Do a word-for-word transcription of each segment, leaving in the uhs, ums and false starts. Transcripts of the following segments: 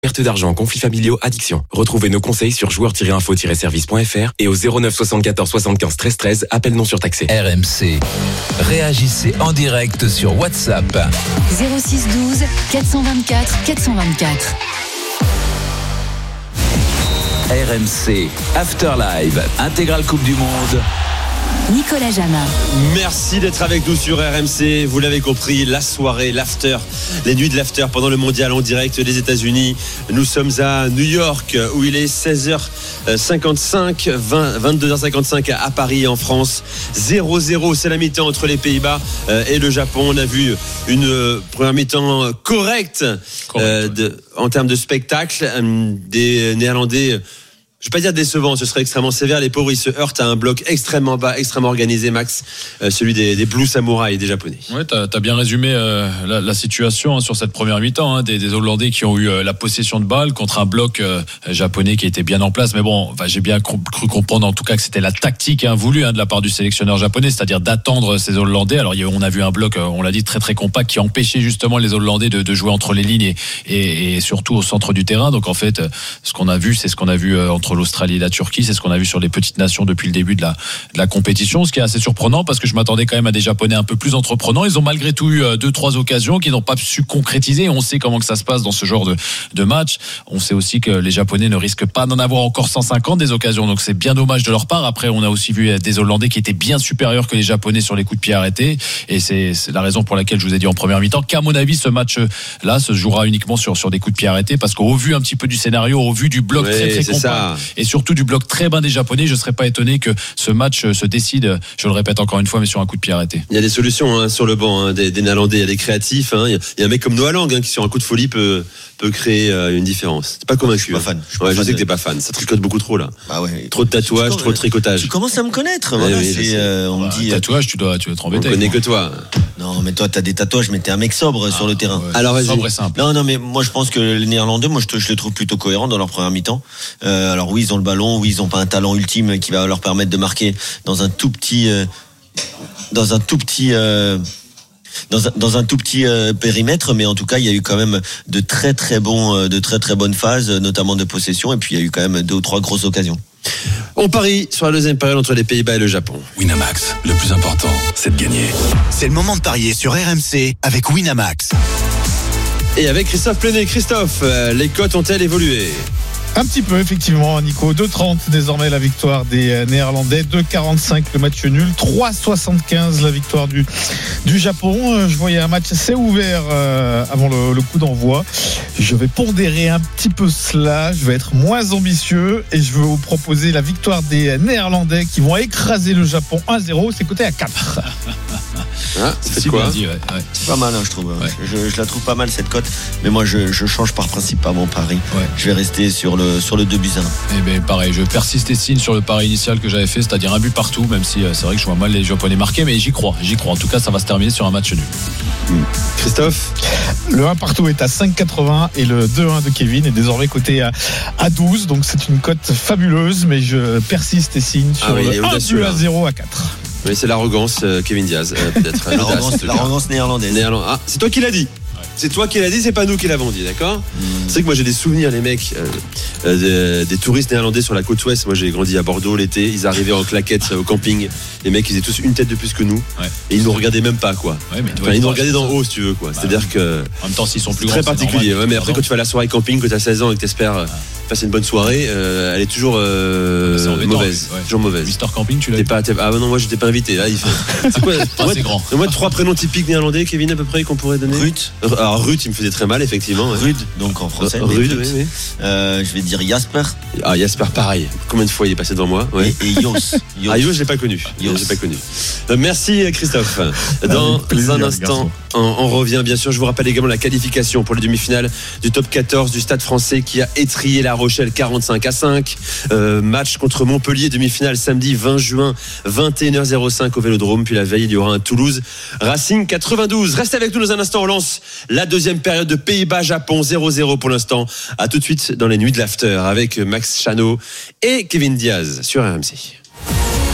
Perte d'argent, conflits familiaux, addiction. Retrouvez nos conseils sur joueurs tiret info tiret service point f r et au zéro neuf soixante-quatorze soixante-quinze treize treize, appel non surtaxé. R M C. Réagissez en direct sur WhatsApp. zéro six douze quatre cent vingt-quatre quatre cent vingt-quatre. R M C After Live, intégrale Coupe du Monde. Nicolas Jamin. Merci d'être avec nous sur R M C. Vous l'avez compris, la soirée, l'after, les nuits de l'after pendant le mondial en direct des États-Unis. Nous sommes à New York où il est seize heures cinquante-cinq, vingt-deux heures cinquante-cinq à Paris en France. zéro zéro, c'est la mi-temps entre les Pays-Bas et le Japon. On a vu une première mi-temps correcte euh, de, en termes de spectacle. Des Néerlandais, je ne vais pas dire décevant, ce serait extrêmement sévère. Les pauvres, ils se heurtent à un bloc extrêmement bas, extrêmement organisé, Max, euh, celui des, des Blue Samurai, des Japonais. Oui, tu as bien résumé euh, la, la situation hein, sur cette première mi-temps. Hein, des, des Hollandais qui ont eu euh, la possession de balle contre un bloc euh, japonais qui était bien en place. Mais bon, enfin, j'ai bien cru comprendre en tout cas que c'était la tactique hein, voulue hein, de la part du sélectionneur japonais, c'est-à-dire d'attendre ces Hollandais. Alors, y a, on a vu un bloc, euh, on l'a dit, très très compact qui empêchait justement les Hollandais de, de jouer entre les lignes et, et, et surtout au centre du terrain. Donc en fait, euh, ce qu'on a vu, c'est ce qu'on a vu euh, entre l'Australie et la Turquie. C'est ce qu'on a vu sur les petites nations depuis le début de la, de la compétition, ce qui est assez surprenant parce que je m'attendais quand même à des Japonais un peu plus entreprenants. Ils ont malgré tout eu deux, trois occasions qu'ils n'ont pas su concrétiser. On sait comment que ça se passe dans ce genre de, de match. On sait aussi que les Japonais ne risquent pas d'en avoir encore cent cinquante des occasions, donc c'est bien dommage de leur part. Après, on a aussi vu des Hollandais qui étaient bien supérieurs que les Japonais sur les coups de pied arrêtés et c'est, c'est la raison pour laquelle je vous ai dit en première mi-temps qu'à mon avis, ce match-là se jouera uniquement sur, sur des coups de pied arrêtés parce qu'au vu un petit peu du scénario, au vu du bloc oui, très très compact ça. Et surtout du bloc très bas des Japonais, je ne serais pas étonné que ce match se décide, je le répète encore une fois, mais sur un coup de pied arrêté. Il y a des solutions hein, sur le banc hein, des, des Néerlandais, il y a des créatifs. Hein. Il y a un mec comme Noah Lang hein, qui sur un coup de folie peut, peut créer euh, une différence. T'es pas convaincu? Je suis pas fan. Je, ouais, je sais de... que t'es pas fan. Ça tricote beaucoup trop là. Bah ouais. Trop de tatouages, trop de tricotage. Tu commences à me connaître. Voilà, oui, c'est, euh, on bah, me dit tatouage, tu dois, tu dois te embêter. On connaît que toi. Non, mais toi, t'as des tatouages, mais t'es un mec sobre ah, sur le terrain. Ouais, alors, sobre et simple. Non, non, mais moi, je pense que les Néerlandais, moi, je, te, je les trouve plutôt cohérents dans leur première mi-temps. Euh, alors oui, ils ont le ballon, oui, ils ont pas un talent ultime qui va leur permettre de marquer dans un tout petit, euh, dans un tout petit. Euh, Dans un, dans un tout petit euh, périmètre, mais en tout cas, il y a eu quand même de très très bons, euh, de très très bonnes phases, notamment de possession, et puis il y a eu quand même deux ou trois grosses occasions. On parie sur la deuxième période entre les Pays-Bas et le Japon. Winamax, le plus important, c'est de gagner. C'est le moment de parier sur R M C avec Winamax. Et avec Christophe Plenet. Christophe, euh, les cotes ont-elles évolué ? Un petit peu, effectivement, Nico. deux trente désormais la victoire des Néerlandais, deux quarante-cinq le match nul, trois soixante-quinze la victoire du, du Japon. Je voyais un match assez ouvert euh, avant le, le coup d'envoi. Je vais pondérer un petit peu cela, je vais être moins ambitieux et je vais vous proposer la victoire des Néerlandais qui vont écraser le Japon un zéro. C'est coté à quatre. Ah, c'est quoi dit, ouais, ouais. C'est pas mal, hein, je trouve. Ouais. Je, je la trouve pas mal cette cote, mais moi je, je change par principe pas mon pari. Ouais. Je vais rester sur le sur le deux buts à un. Et ben pareil, je persiste et signe sur le pari initial que j'avais fait, c'est-à-dire un but partout, même si c'est vrai que je vois mal les Japonais marquer, mais j'y crois, j'y crois. En tout cas, ça va se terminer sur un match nul. Christophe, le un partout est à cinq quatre-vingts et le deux un de Kevin est désormais coté à, à douze, donc c'est une cote fabuleuse, mais je persiste et signe sur ah oui, le un but à zéro à quatre. Oui, c'est l'arrogance, euh, Kevin Diaz, euh, peut-être. L'arrogance, l'arrogance néerlandaise. Néerland... Ah, c'est toi qui l'as dit. C'est toi qui l'as dit, c'est pas nous qui l'avons dit, d'accord mmh. C'est vrai que moi j'ai des souvenirs, les mecs, euh, euh, des, des touristes néerlandais sur la côte ouest. Moi j'ai grandi à Bordeaux l'été, ils arrivaient en claquettes au camping. Les mecs ils avaient tous une tête de plus que nous, ouais. Et ils nous regardaient même pas, quoi. Ouais, mais enfin, ils nous regardaient d'en haut, si tu veux, quoi. Bah, c'est-à-dire que. En même temps, s'ils sont plus très grands, particulier. Ouais, mais après, quand tu vas à la soirée camping, que tu as seize ans et que tu espères ah. passer une bonne soirée, euh, elle est toujours euh, c'est mauvaise. Ouais. Toujours mauvaise. Mister Camping, tu l'as t'es pas, t'es... Ah non, moi j'étais pas invité. Là, il fait... C'est quoi moi, c'est grand. Moi, trois prénoms typiques néerlandais, Kevin, à peu près, qu'on pourrait donner. Ruth. Alors, Ruth, il me faisait très mal, effectivement. Ouais. Rude, donc en français. Euh, Rude, oui, oui. Euh, je vais dire Jasper. Ah, Jasper, pareil. Combien de fois il est passé devant moi ouais. Et, et Jos. Jos. Ah, Jos, je l'ai pas connu. Jos. Je l'ai pas connu. Donc, merci, Christophe. Dans plaisir, un instant, on, on revient, bien sûr. Je vous rappelle également la qualification pour les demi-finales du top quatorze du Stade français qui a étrillé La Rochelle quarante-cinq à cinq. Euh, match contre Montpellier, demi-finale samedi vingt juin, vingt et une heures cinq au Vélodrome. Puis la veille, il y aura un Toulouse Racing quatre-vingt-douze. Restez avec nous dans un instant. On lance la deuxième période de Pays-Bas-Japon, zéro zéro pour l'instant. À tout de suite dans les nuits de l'after avec Max Chano et Kevin Diaz sur R M C.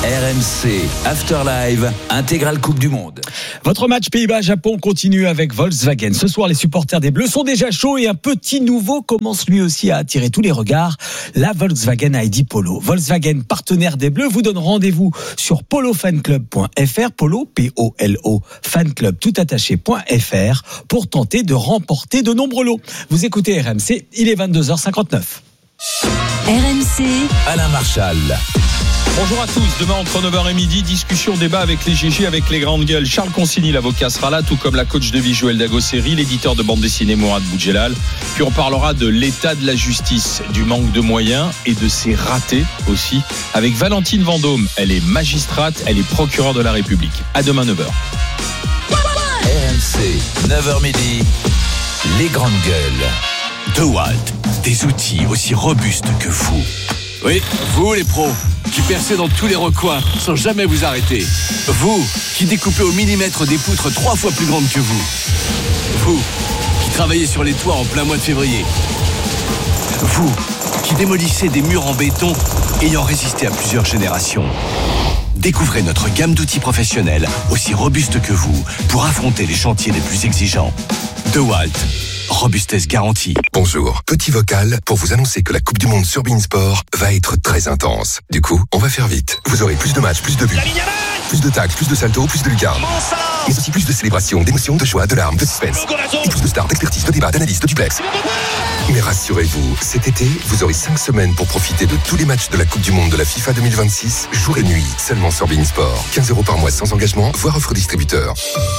R M C After Live, intégrale Coupe du Monde. Votre match Pays-Bas-Japon continue avec Volkswagen. Ce soir, les supporters des Bleus sont déjà chauds et un petit nouveau commence lui aussi à attirer tous les regards. La Volkswagen I D Polo. Volkswagen, partenaire des Bleus, vous donne rendez-vous sur polo fan club point f r, Polo, P O L O, fanclub tout attaché point f r pour tenter de remporter de nombreux lots. Vous écoutez R M C, il est vingt-deux heures cinquante-neuf. R M C, Alain Marchal. Bonjour à tous, demain entre neuf heures et midi, discussion, débat avec les G G, avec les grandes gueules. Charles Consigny, l'avocat, sera là, tout comme la coach de vie Joël Dagosseri, l'éditeur de bande dessinée Mourad Boudjelal. Puis on parlera de l'état de la justice, du manque de moyens et de ses ratés aussi, avec Valentine Vendôme. Elle est magistrate, elle est procureure de la République. À demain neuf heures. R M C, neuf heures midi, les grandes gueules. DeWalt, des outils aussi robustes que vous. Oui, vous les pros, qui percez dans tous les recoins sans jamais vous arrêter. Vous, qui découpez au millimètre des poutres trois fois plus grandes que vous. Vous, qui travaillez sur les toits en plein mois de février. Vous, qui démolissez des murs en béton ayant résisté à plusieurs générations. Découvrez notre gamme d'outils professionnels aussi robustes que vous pour affronter les chantiers les plus exigeants. DeWalt. Robustesse garantie. Bonjour, petit vocal pour vous annoncer que la Coupe du Monde sur Beansport va être très intense. Du coup, on va faire vite. Vous aurez plus de matchs, plus de buts, plus de tacles, plus de saltos, plus de lucarnes. Mais aussi plus de célébrations, d'émotions, de joie, de larmes, de suspense. Et plus de stars, d'expertise, de débats, d'analyse, de duplex. Mais rassurez-vous, cet été, vous aurez cinq semaines pour profiter de tous les matchs de la Coupe du Monde de la FIFA deux mille vingt-six, jour et nuit, seulement sur Beansport. quinze euros par mois sans engagement, voire offre distributeur.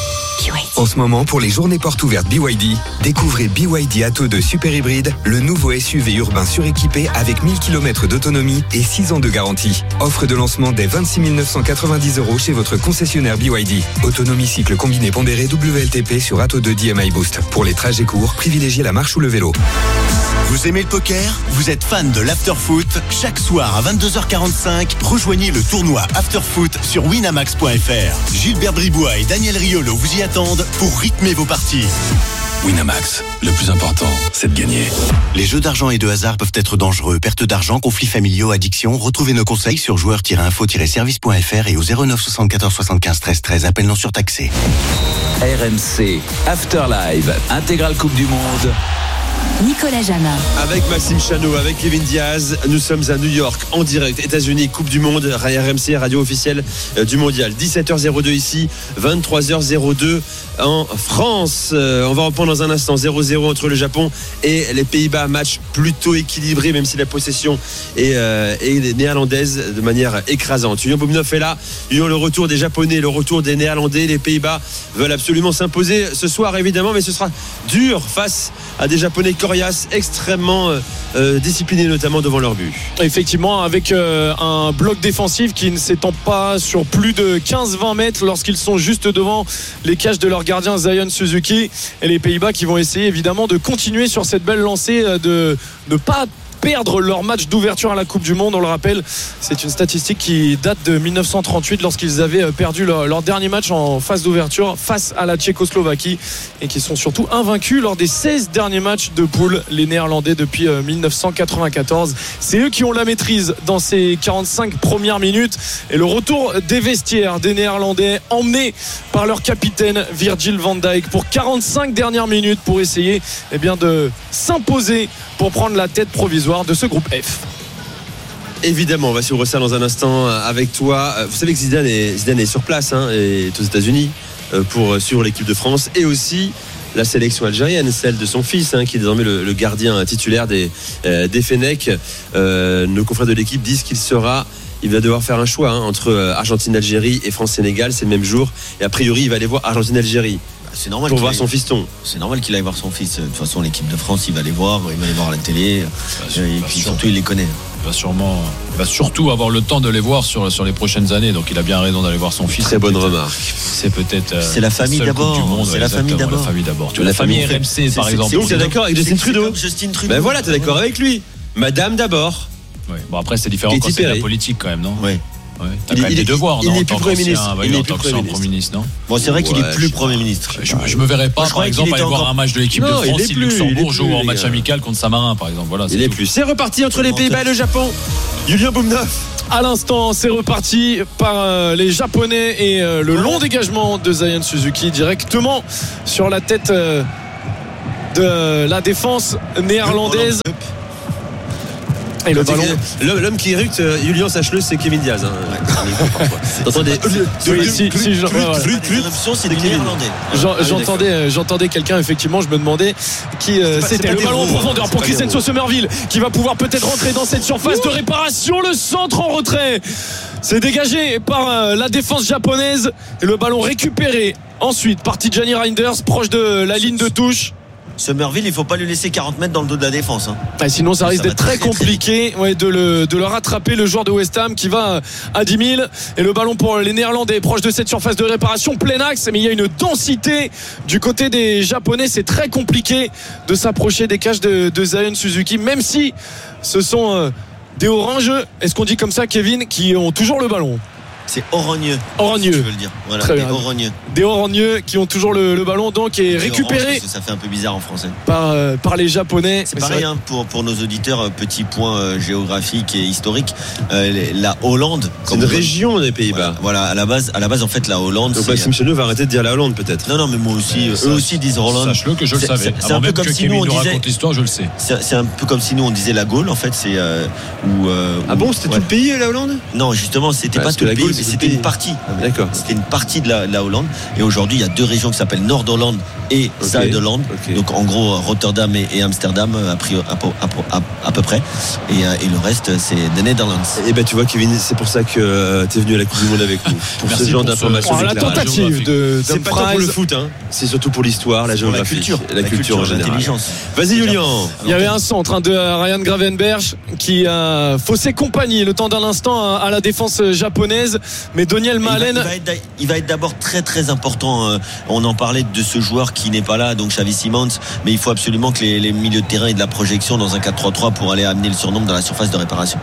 En ce moment, pour les journées portes ouvertes B Y D, découvrez B Y D Atto deux Super Hybride, le nouveau S U V urbain suréquipé avec mille kilomètres d'autonomie et six ans de garantie. Offre de lancement dès vingt-six mille neuf cent quatre-vingt-dix euros chez votre concessionnaire B Y D. Autonomie cycle combiné pondéré W L T P sur Atto deux D M I Boost. Pour les trajets courts, privilégiez la marche ou le vélo. Vous aimez le poker ? Vous êtes fan de l'afterfoot ? Chaque soir à vingt-deux heures quarante-cinq, rejoignez le tournoi Afterfoot sur winamax point f r. Gilbert Bribois et Daniel Riolo vous y attendent pour rythmer vos parties. Winamax, le plus important, c'est de gagner. Les jeux d'argent et de hasard peuvent être dangereux. Perte d'argent, conflits familiaux, addiction. Retrouvez nos conseils sur joueurs tiret info tiret service point f r et au zéro neuf soixante-quatorze soixante-quinze treize treize. Appel non surtaxé. R M C After Live, intégrale Coupe du Monde. Nicolas Jamin. Avec Maxime Chanot, avec Kevin Diaz, nous sommes à New York, en direct, États-Unis, Coupe du Monde, R M C, radio officielle du Mondial. dix-sept heures zéro deux ici, vingt-trois heures zéro deux en France. On va reprendre dans un instant zéro zéro entre le Japon et les Pays-Bas. Match plutôt équilibré, même si la possession est, euh, est néerlandaise de manière écrasante. Julien Boumnoff est là. Julien, le retour des Japonais, le retour des Néerlandais. Les Pays-Bas veulent absolument s'imposer ce soir, évidemment, mais ce sera dur face à des Japonais coriaces, extrêmement euh, disciplinés, notamment devant leur but. Effectivement, avec euh, un bloc défensif qui ne s'étend pas sur plus de quinze vingt mètres lorsqu'ils sont juste devant les cages de leur gardien Zion Suzuki, et les Pays-Bas qui vont essayer évidemment de continuer sur cette belle lancée, de ne pas perdre leur match d'ouverture à la Coupe du Monde. On le rappelle, c'est une statistique qui date de dix-neuf cent trente-huit, lorsqu'ils avaient perdu leur, leur dernier match en phase d'ouverture face à la Tchécoslovaquie, et qui sont surtout invaincus lors des seize derniers matchs de poule, les Néerlandais, depuis dix-neuf cent quatre-vingt-quatorze. C'est eux qui ont la maîtrise dans ces quarante-cinq premières minutes, et le retour des vestiaires des Néerlandais, emmenés par leur capitaine Virgil van Dijk pour quarante-cinq dernières minutes, pour essayer eh bien, de s'imposer pour prendre la tête provisoire de ce groupe F. Évidemment, on va suivre ça dans un instant avec toi. Vous savez que Zidane est, Zidane est sur place, hein, et est aux États-Unis pour suivre l'équipe de France, et aussi la sélection algérienne, celle de son fils, hein, qui est désormais le, le gardien titulaire des, euh, des Fennecs. Euh, nos confrères de l'équipe disent qu'il sera il va devoir faire un choix, hein, entre Argentine-Algérie et France-Sénégal. C'est le même jour, et a priori il va aller voir Argentine-Algérie. C'est normal pour qu'il voir aille, son fiston. C'est normal qu'il aille voir son fils. De toute façon, l'équipe de France, il va les voir, il va les voir à la télé. Bah, et puis sûr. surtout, il les connaît. Il va sûrement, il va surtout avoir le temps de les voir sur, sur les prochaines années. Donc il a bien raison d'aller voir son fils. Très bonne remarque. C'est peut-être. C'est la famille d'abord. Monde, c'est ouais, la famille d'abord. La famille d'abord. Tu vois, la la famille famille R M C, par c'est, exemple. C'est où tu es d'accord avec Justin Trudeau Justin Trudeau. Ben voilà, tu es d'accord avec lui. Madame d'abord. Ouais. Bon, après, c'est différent quand c'est de la politique quand même, non? Oui. Ouais, t'as il, quand même il, des devoirs, il, non? Il n'est plus Premier ministre. Il n'est plus Premier ministre, non? Bon, c'est vrai qu'il n'est plus Premier ministre. Je, je me verrais pas, par exemple, aller voir un match de l'équipe de France si le Luxembourg joue en match amical contre Saint-Marin, par exemple. Voilà. Il n'est plus. C'est reparti entre les Pays-Bas et le Japon. Julien Boumnoff. à l'instant. C'est reparti par euh, les Japonais et euh, le long dégagement de Zion Suzuki directement sur la tête euh, de la défense néerlandaise. Et le ballon. L'homme, l'homme qui éructe, euh, Julien, sache-le, c'est Kevin Diaz. Hein. T'entendais c'est des Néerlandais. J'entendais, j'entendais quelqu'un, effectivement, je me demandais qui euh, pas, c'était. Le ballon en profondeur pour Crescencio Roux. Somerville qui va pouvoir peut-être rentrer dans cette surface Ouh. de réparation. Le centre en retrait. C'est dégagé par euh, la défense japonaise et le ballon récupéré ensuite par Tijani Reinders proche de la ligne de touche. Somerville, il ne faut pas lui laisser quarante mètres dans le dos de la défense. Hein. Ah, sinon, ça risque ça d'être très, très compliqué très ouais, de, le, de le rattraper, le joueur de West Ham qui va à dix mille. Et le ballon pour les Néerlandais, proche de cette surface de réparation, plein axe. Mais il y a une densité du côté des Japonais. C'est très compliqué de s'approcher des cages de, de Zion Suzuki, même si ce sont euh, des orangeux. Est-ce qu'on dit comme ça, Kevin, qui ont toujours le ballon? C'est Orogneux. Orogneux. Si tu veux le dire. Voilà, Très des bien. Orogneux. Des Orogneux qui ont toujours le, le ballon donc et récupéré. Orange, ça fait un peu bizarre en français. Par, euh, par les Japonais. C'est pareil hein, pour, pour nos auditeurs, petit point euh, géographique et historique. Euh, la Hollande. C'est une région des Pays-Bas. Voilà, voilà, à la base, à la base en fait la Hollande. Donc Maxime Chenot va arrêter de dire la Hollande peut-être. Non non mais moi aussi, euh, eux aussi disent Hollande. Sache-le que je le c'est, savais. C'est, c'est un peu comme si nous on disait. L'histoire, je le sais. C'est, c'est un peu comme si nous on disait la Gaule en fait. C'est euh, où, euh, ah bon c'était ouais. tout le pays la Hollande? Non justement c'était ouais, pas tout le pays, Gaule, mais c'était une partie. Ah, d'accord. C'était une partie de la, de la Hollande et aujourd'hui il y a deux régions qui s'appellent Nord-Hollande et okay. Zuid-Hollande. Okay. Donc en gros Rotterdam et, et Amsterdam à, à, à, à, à peu près et, et le reste c'est The Netherlands. Et ben tu vois Kevin, c'est pour ça que euh, tu es venu à la Coupe du Monde avec nous pour Merci ce genre pour d'informations. Ce... La tentative de c'est pas tant pour le foot hein. C'est surtout pour l'histoire, la géographie, la culture, la, la culture, culture en général. L'intelligence. Vas-y Julien. Il y avait un centre hein, de Ryan Gravenberch qui a faussé compagnie le temps d'un instant à la défense japonaise, mais Daniel Malen il va, il va être, il va être d'abord très très important. On en parlait de ce joueur qui n'est pas là, donc Xavi Simons, mais il faut absolument que les, les milieux de terrain aient de la projection dans un quatre trois trois pour aller amener le surnombre dans la surface de réparation.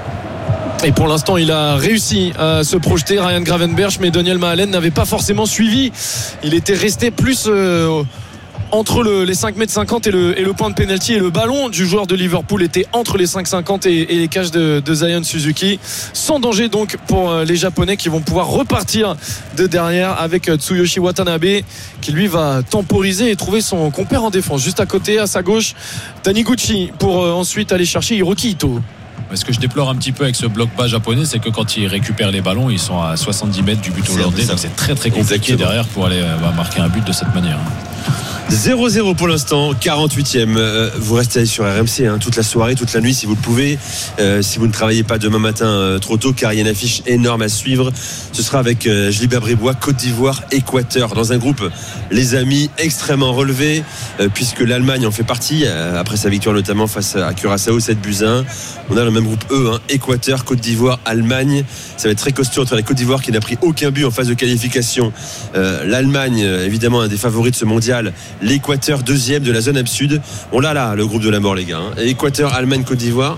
Et pour l'instant, il a réussi à se projeter, Ryan Gravenberch, mais Daniel Malen n'avait pas forcément suivi. Il était resté plus euh, entre le, les cinq mètres cinquante et le, et le point de pénalty, et le ballon du joueur de Liverpool était entre les cinq mètres cinquante et, et les cages de, de Zion Suzuki. Sans danger donc pour les Japonais qui vont pouvoir repartir de derrière avec Tsuyoshi Watanabe qui lui va temporiser et trouver son compère en défense. Juste à côté, à sa gauche, Taniguchi pour euh, ensuite aller chercher Hiroki Ito. Ce que je déplore un petit peu avec ce bloc bas japonais, c'est que quand ils récupèrent les ballons, ils sont à soixante-dix mètres du but hollandais, donc c'est très très compliqué Exactement. derrière pour aller bah, marquer un but de cette manière. zéro zéro pour l'instant, quarante-huitième. Euh, vous restez sur R M C hein, toute la soirée, toute la nuit si vous le pouvez. Euh, si vous ne travaillez pas demain matin euh, trop tôt, car il y a une affiche énorme à suivre. Ce sera avec euh, Gilbert Bribois, Côte d'Ivoire, Équateur. Dans un groupe, les amis, extrêmement relevé, euh, puisque l'Allemagne en fait partie, euh, après sa victoire notamment face à Curaçao, sept buts à un. On a le même groupe E, hein, Équateur, Côte d'Ivoire, Allemagne. Ça va être très costaud entre la Côte d'Ivoire qui n'a pris aucun but en phase de qualification. Euh, L'Allemagne, euh, évidemment, un des favoris de ce mondial. L'Équateur, deuxième de la zone sud. On l'a là, le groupe de la mort, les gars. Hein. Équateur, Allemagne, Côte d'Ivoire.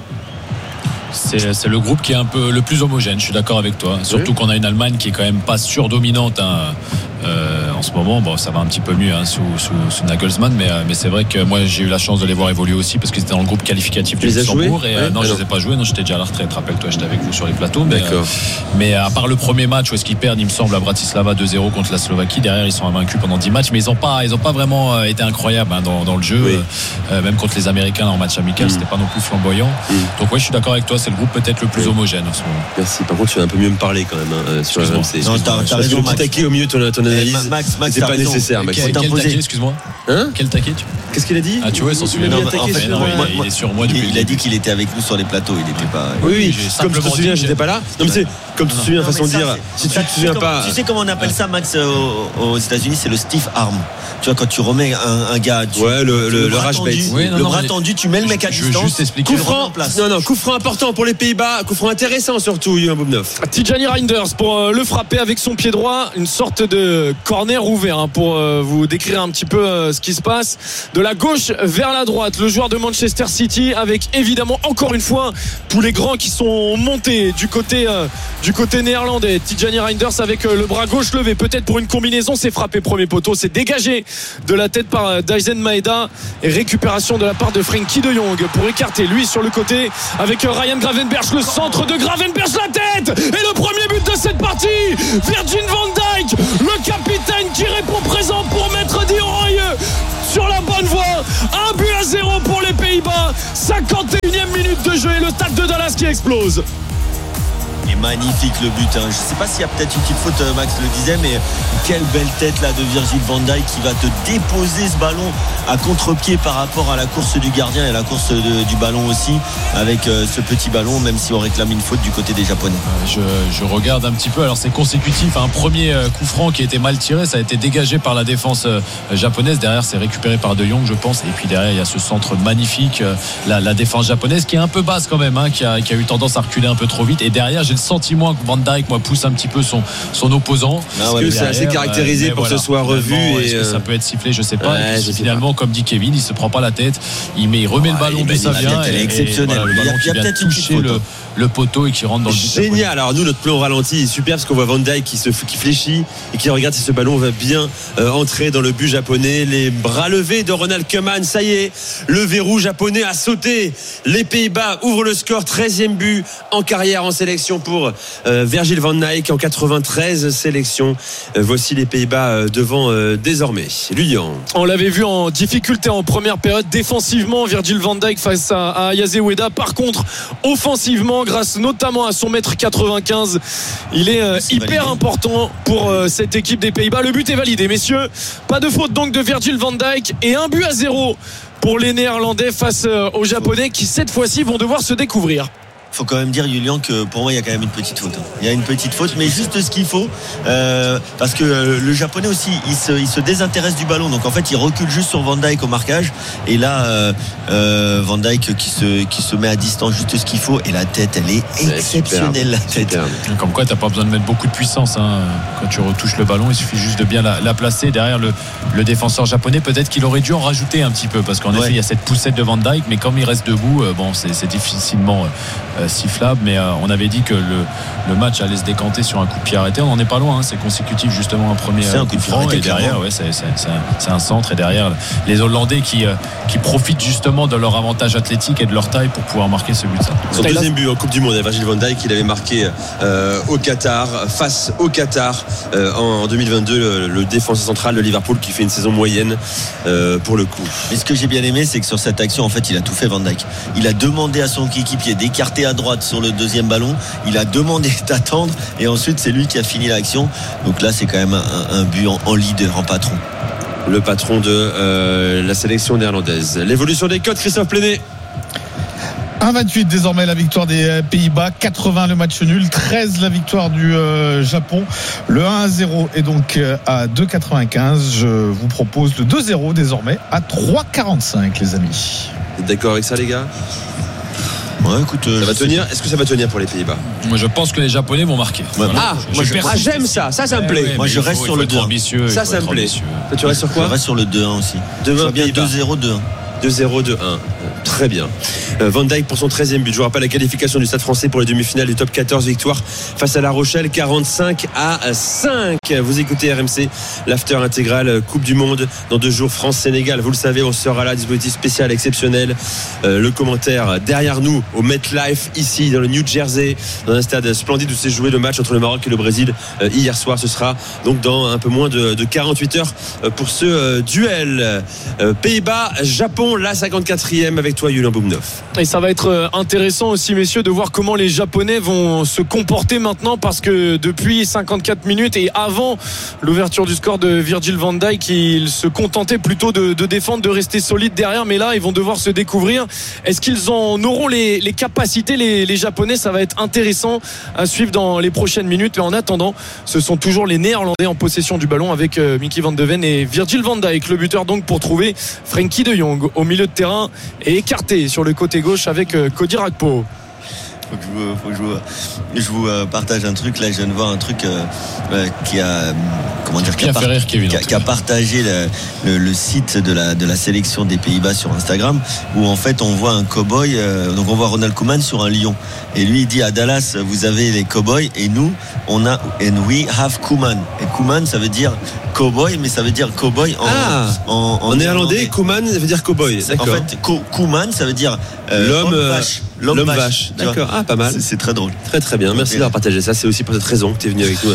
C'est, c'est le groupe qui est un peu le plus homogène, je suis d'accord avec toi. Surtout oui. qu'on a une Allemagne qui est quand même pas surdominante hein. euh, en ce moment. Bon, ça va un petit peu mieux hein, sous, sous, sous Nagelsmann, mais, mais c'est vrai que moi j'ai eu la chance de les voir évoluer aussi parce qu'ils étaient dans le groupe qualificatif du Luxembourg. Et, ouais, euh, non, je les ai pas joués. Non, j'étais déjà à la retraite. Rappelle-toi, j'étais avec vous sur les plateaux. Mais, euh, mais à part le premier match où est-ce qu'ils perdent, il me semble, à Bratislava deux zéro contre la Slovaquie. Derrière, ils sont invaincus pendant dix matchs, mais ils ont pas, ils ont pas vraiment été incroyables hein, dans, dans le jeu. Oui. Euh, même contre les Américains en match amical, mmh. c'était pas non plus flamboyant. Mmh. Donc ouais, je suis d'accord avec toi. C'est le groupe peut-être le plus homogène en ce moment. Merci. Par contre, tu vas un peu mieux me parler quand même hein, sur R M C. Non, t'as, t'as raison. Max. Taquet au milieu de ton, ton analyse. Max, Max, c'est pas raison. nécessaire. Max. Quel, quel taquet, excuse-moi. Hein Quel taquet tu... Qu'est-ce qu'il a dit? Ah, tu vois, sans suivre. Non, en fait, non, moi, il, moi, il est sur moi depuis. Il, il a dit qu'il était avec nous sur les plateaux. Il n'était pas. Oui, oui. Comme je te souviens, j'étais pas là. Non, mais c'est comme tu te souviens, façon de dire. Si tu te souviens pas. Tu sais comment on appelle ça, Max, aux États-Unis, c'est le stiff arm. Tu vois, quand tu remets un gars. Ouais, le le rush bait. Le bras tendu, tu mets le mec à distance. Coup franc. Non, non, coup franc important pour les Pays-Bas. Coup franc intéressant surtout, Yoann Boubnov. Tijani Reinders pour euh, le frapper avec son pied droit, une sorte de corner ouvert hein, pour euh, vous décrire un petit peu euh, ce qui se passe de la gauche vers la droite. Le joueur de Manchester City avec évidemment encore une fois tous les grands qui sont montés du côté euh, du du côté néerlandais. Tijani Reinders avec le bras gauche levé, peut-être pour une combinaison. C'est frappé premier poteau, c'est dégagé de la tête par Daizen Maeda et récupération de la part de Frenkie de Jong pour écarter lui sur le côté avec Ryan Gravenberch, le centre de Gravenberch, la tête et le premier but de cette partie. Virgil van Dijk, le capitaine qui répond présent pour mettre De Roy sur la bonne voie. Un but à zéro pour les Pays-Bas. cinquante et unième minute de jeu et le Stade de Dallas qui explose. Et magnifique le but, hein. Je sais pas s'il y a peut-être une petite faute, Max le disait, mais quelle belle tête là de Virgil van Dijk qui va te déposer ce ballon à contre-pied par rapport à la course du gardien et à la course de, du ballon aussi, avec euh, ce petit ballon, même si on réclame une faute du côté des Japonais. Je, je regarde un petit peu, alors c'est consécutif, un premier coup franc qui a été mal tiré, ça a été dégagé par la défense japonaise, derrière c'est récupéré par De Jong je pense, et puis derrière il y a ce centre magnifique, la, la défense japonaise qui est un peu basse quand même, hein, qui, a, qui a eu tendance à reculer un peu trop vite, et derrière j'ai le sentiment que Van Dijk moi, pousse un petit peu son, son opposant. Est-ce que c'est assez caractérisé euh, pour voilà, que ce soit revu et est-ce que ça peut être sifflé, je sais pas. Ouais, et je finalement, sais pas. Comme dit Kevin, il se prend pas la tête, il, met, il remet ouais, le ballon d'où ça vient. Elle est exceptionnelle. Voilà, le ballon qui vient toucher le, le poteau et qui rentre dans le but. Génial. Alors nous, notre plan au ralenti est super parce qu'on voit Van Dijk qui, se, qui fléchit et qui regarde si ce ballon va bien euh, entrer dans le but japonais. Les bras levés de Ronald Koeman, ça y est, le verrou japonais a sauté. Les Pays-Bas ouvrent le score, treizième but en carrière en sélection pour euh, Virgil van Dijk en quatre-vingt-treize sélections. Euh, voici les Pays-Bas euh, devant euh, désormais. Lilian. On l'avait vu en difficulté en première période défensivement, Virgil van Dijk face à, à Ayase Ueda. Par contre, offensivement, grâce notamment à son mètre quatre-vingt-quinze, il est euh, hyper validé. important pour euh, cette équipe des Pays-Bas. Le but est validé, messieurs. Pas de faute donc de Virgil van Dijk et un but à zéro pour les Néerlandais face euh, aux Japonais qui cette fois-ci vont devoir se découvrir. Faut quand même dire, Julien, que pour moi il y a quand même une petite faute. Il y a une petite faute, mais juste ce qu'il faut, euh, parce que euh, le Japonais aussi, il se, il se désintéresse du ballon. Donc en fait, il recule juste sur Van Dijk au marquage. Et là, euh, euh, Van Dijk qui se, qui se met à distance, juste ce qu'il faut. Et la tête, elle est exceptionnelle. La tête. Comme quoi, t'as pas besoin de mettre beaucoup de puissance hein. Quand tu retouches le ballon, il suffit juste de bien la, la placer derrière le, le défenseur japonais. Peut-être qu'il aurait dû en rajouter un petit peu, parce qu'en ouais. effet, il y a cette poussette de Van Dijk, mais comme il reste debout, euh, bon, c'est, c'est difficilement. Euh, sifflable, mais euh, on avait dit que le, le match allait se décanter sur un coup de pied arrêté. On n'en est pas loin, hein. C'est consécutif justement un premier c'est euh, un coup de franc et derrière ouais, c'est, c'est, c'est, un, c'est un centre et derrière les Hollandais qui, euh, qui profitent justement de leur avantage athlétique et de leur taille pour pouvoir marquer ce but. Son deuxième but en Coupe du Monde, Virgil van Dijk, il avait marqué euh, au Qatar, face au Qatar euh, en deux mille vingt-deux, le, le défenseur central de Liverpool qui fait une saison moyenne euh, pour le coup. Mais ce que j'ai bien aimé, c'est que sur cette action, en fait, il a tout fait Van Dijk. Il a demandé à son coéquipier d'écarter à droite sur le deuxième ballon, il a demandé d'attendre et ensuite c'est lui qui a fini l'action. Donc là c'est quand même un, un but en, en leader, en patron. Le patron de euh, la sélection néerlandaise. L'évolution des cotes, Christophe Plenet. un vingt-huit désormais la victoire des Pays-Bas, quatre-vingts le match nul, treize la victoire du euh, Japon. Le un à zéro est donc à deux quatre-vingt-quinze. Je vous propose le deux zéro désormais à trois quarante-cinq les amis. Vous êtes d'accord avec ça les gars? Ouais, écoute, ça va tenir. Est-ce que ça va tenir pour les Pays-Bas? Moi, je pense que les Japonais vont marquer. Ouais, voilà. Ah, moi, je, ah, j'aime ça. Ça, ça me plaît. Ouais, moi, je reste faut, sur le deux un. Ambitieux, ça, ça me plaît. Toi, tu restes sur quoi? Je reste sur le deux un aussi. deux un bien deux zéro deux un. deux zéro deux un. Très bien. Euh, Van Dijk pour son treizième but. Je vous rappelle la qualification du Stade français pour les demi-finales du top quatorze, victoire face à La Rochelle, quarante-cinq à cinq. Vous écoutez R M C, l'after intégral Coupe du Monde dans deux jours, France-Sénégal. Vous le savez, on sera là, dispositif spécial exceptionnel. Euh, le commentaire derrière nous au MetLife, ici dans le New Jersey, dans un stade splendide où s'est joué le match entre le Maroc et le Brésil euh, hier soir. Ce sera donc dans un peu moins de, de quarante-huit heures euh, pour ce euh, duel. Euh, Pays-Bas, Japon, la cinquante-quatrième avec toi, Julien Boumneuf. Et ça va être intéressant aussi, messieurs, de voir comment les Japonais vont se comporter maintenant, parce que depuis cinquante-quatre minutes et avant l'ouverture du score de Virgil van Dijk, ils se contentaient plutôt de, de défendre, de rester solides derrière, mais là ils vont devoir se découvrir. Est-ce qu'ils en auront les, les capacités, les, les Japonais? Ça va être intéressant à suivre dans les prochaines minutes. Mais en attendant, ce sont toujours les Néerlandais en possession du ballon avec euh, Mickey van de Ven et Virgil van Dijk, le buteur donc, pour trouver Frenkie de Jong au milieu de terrain et écarté sur le côté gauche avec euh, Cody Rakpo. faut que je vous, faut que je vous, je vous euh, partage un truc. Là, je viens de voir un truc euh, euh, qui a, comment dire, qui a, fait rire Kevin, qui a, qui a partagé le, le, le site de la, de la sélection des Pays-Bas sur Instagram, où en fait on voit un cow-boy. Euh, donc on voit Ronald Koeman sur un lion, et lui il dit à Dallas, vous avez les cow-boys et nous on a and we have Koeman. Et Koeman ça veut dire cow-boy, mais ça veut dire cow-boy en, ah, en, en, en néerlandais. Koeman ça veut dire cow-boy. En fait, Koeman ça veut dire euh, l'homme homme vache. L'homme, l'homme vache. vache. D'accord. Ah, pas mal. C'est, c'est très drôle. Très très bien. Merci d'avoir partagé ça. C'est aussi pour cette raison que tu es venu avec nous.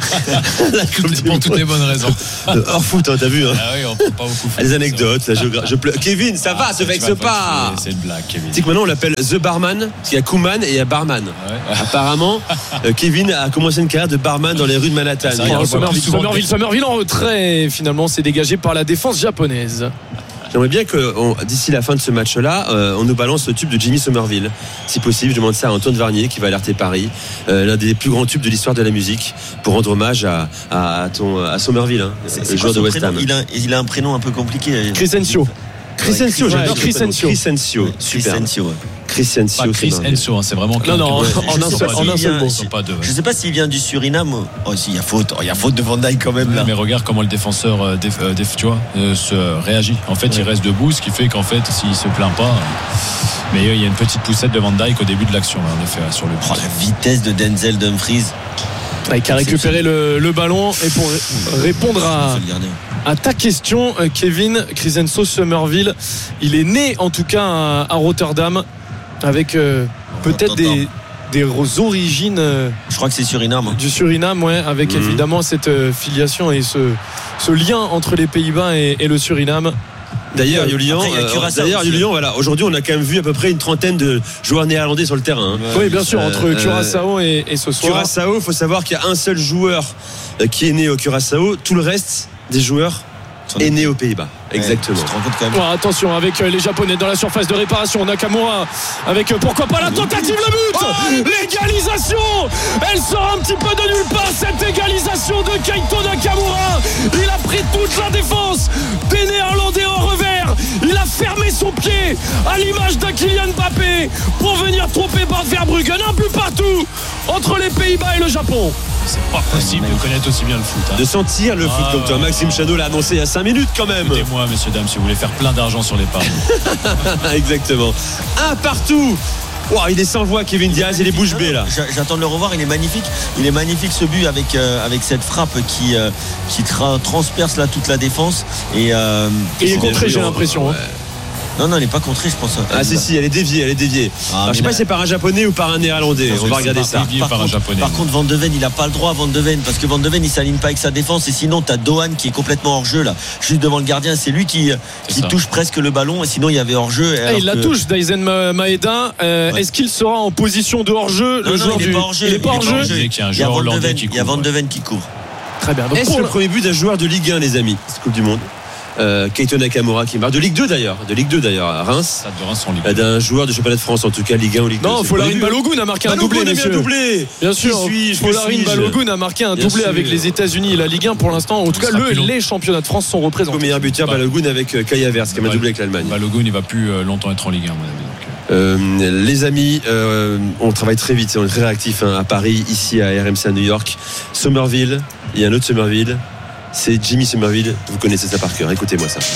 Pour toutes les bonnes raisons. Hors foot, hein, t'as vu. Hein. Ah oui, on prend pas beaucoup. Les anecdotes. La géogra- je pleure. Kevin, ça va, se vexe pas. C'est une blague, Kevin. Tu sais que maintenant on l'appelle The Barman, parce qu'il y a Koeman et il y a Barman. Ouais. Apparemment, euh, Kevin a commencé une carrière de barman dans les rues de Manhattan. Ça, oh, Somerville, Somerville, Somerville en retrait. Finalement, c'est dégagé par la défense japonaise. J'aimerais bien que, on, d'ici la fin de ce match-là, euh, on nous balance le tube de Jimmy Somerville. Si possible, je demande ça à Antoine Varnier qui va alerter Paris, euh, l'un des plus grands tubes de l'histoire de la musique, pour rendre hommage à, à, ton, à Somerville, hein, c'est, le c'est joueur de West Ham. Il a, il a un prénom un peu compliqué. Crescencio. Crescencio, ouais, j'adore Crescencio. Crescencio, super. Crescencio. Crescencio. Pas Chris Enso, hein, c'est vraiment. Non, non, ouais, en un seul, en un seul mot. Je sais pas s'il vient du Suriname. Oh, si, il y a faute. Oh, il y a faute de Van Dijk quand même là. Mais regarde comment le défenseur, euh, déf, euh, déf, tu vois, euh, se réagit. En fait, ouais. il reste debout, ce qui fait qu'en fait, s'il se plaint pas. Euh, mais il y a une petite poussette de Van Dijk au début de l'action, là, en effet, sur le. Oh, la vitesse de Denzel Dumfries. Ouais, qui a récupéré le, le ballon. Et pour répondre à, à ta question, Kevin, Crescencio Somerville, il est né en tout cas à, à Rotterdam avec euh, peut-être des, des origines. Euh, Je crois que c'est Suriname. Du Suriname, ouais, avec mmh. évidemment cette euh, filiation et ce, ce lien entre les Pays-Bas et, et le Suriname. D'ailleurs, Julian, euh, d'ailleurs, Julian, voilà, aujourd'hui, on a quand même vu à peu près une trentaine de joueurs néerlandais sur le terrain. Hein. Oui, bien sûr, entre Curaçao et, et ce soir. Curaçao, il faut savoir qu'il y a un seul joueur qui est né au Curaçao. Tout le reste des joueurs est né aux Pays-Bas. Ouais, exactement. Ouais, attention avec les Japonais dans la surface de réparation. Nakamura avec pourquoi pas la tentative, le but, oh, l'égalisation. Elle sort un petit peu de nulle part, cette égalisation de Keito Nakamura. Il a pris toute la défense des Néerlandais en revers. Il a fermé son pied à l'image d'un Kylian Mbappé pour venir tromper Bart Verbruggen. Un but partout entre les Pays-Bas et le Japon. C'est pas possible de connaître aussi bien le foot, hein. De sentir le foot ah, comme toi. Maxime Chanot l'a annoncé il y a cinq minutes quand même. Écoutez-moi, messieurs, dames, si vous voulez faire plein d'argent sur les paris. Exactement. Un partout. Wow, il est sans voix, Kevin Diaz, il est bouche bée là. J'attends de le revoir, il est magnifique. Il est magnifique ce but avec, euh, avec cette frappe qui, euh, qui tra- transperce là toute la défense. Et, euh, et il est contré, j'ai l'impression. Ouais. Non, non, elle n'est pas contrée, je pense. Ah, si, si, elle est déviée, elle est déviée. Ah, alors, je sais pas si c'est par un japonais ou par un néerlandais. On va regarder ça. Par, par, contre, par contre, Van de Ven, il n'a pas le droit, Van de Ven, parce que Van de Ven, il s'aligne pas avec sa défense. Et sinon, tu as Dohan qui est complètement hors jeu, là, juste devant le gardien. C'est lui qui, qui touche presque le ballon. Et sinon, il y avait hors jeu. Et il la que... touche, Daizen Maeda. Euh, ouais. Est-ce qu'il sera en position de hors jeu? Le non, joueur non, il n'est pas hors jeu. Il est pas hors jeu. Il y a Van de Ven qui court. Très bien. Est-ce le premier but d'un joueur de Ligue un, les amis, cette Coupe du Monde? Euh, Keito Nakamura qui marque de Ligue deux d'ailleurs, de Ligue deux d'ailleurs à Reims, de Reims en Ligue deux. D'un joueur de championnat de France en tout cas Ligue un ou Ligue deux. Non, Folarin Balogun a marqué un doublé, messieurs. doublé. Bien sûr, Folarin Balogun a marqué un doublé avec les États-Unis et la Ligue un pour l'instant. En tout cas, le, les championnats de France sont représentés. Le meilleur buteur Balogun avec Kai Havertz qui a doublé avec l'Allemagne. Balogun, il va plus longtemps être en Ligue un, à mon avis. Euh, les amis, euh, on travaille très vite, on est très réactifs hein, à Paris, ici à R M C à New York. Somerville, il y a un autre Somerville. C'est Jimmy Somerville, vous connaissez ça par cœur, écoutez-moi ça. Ça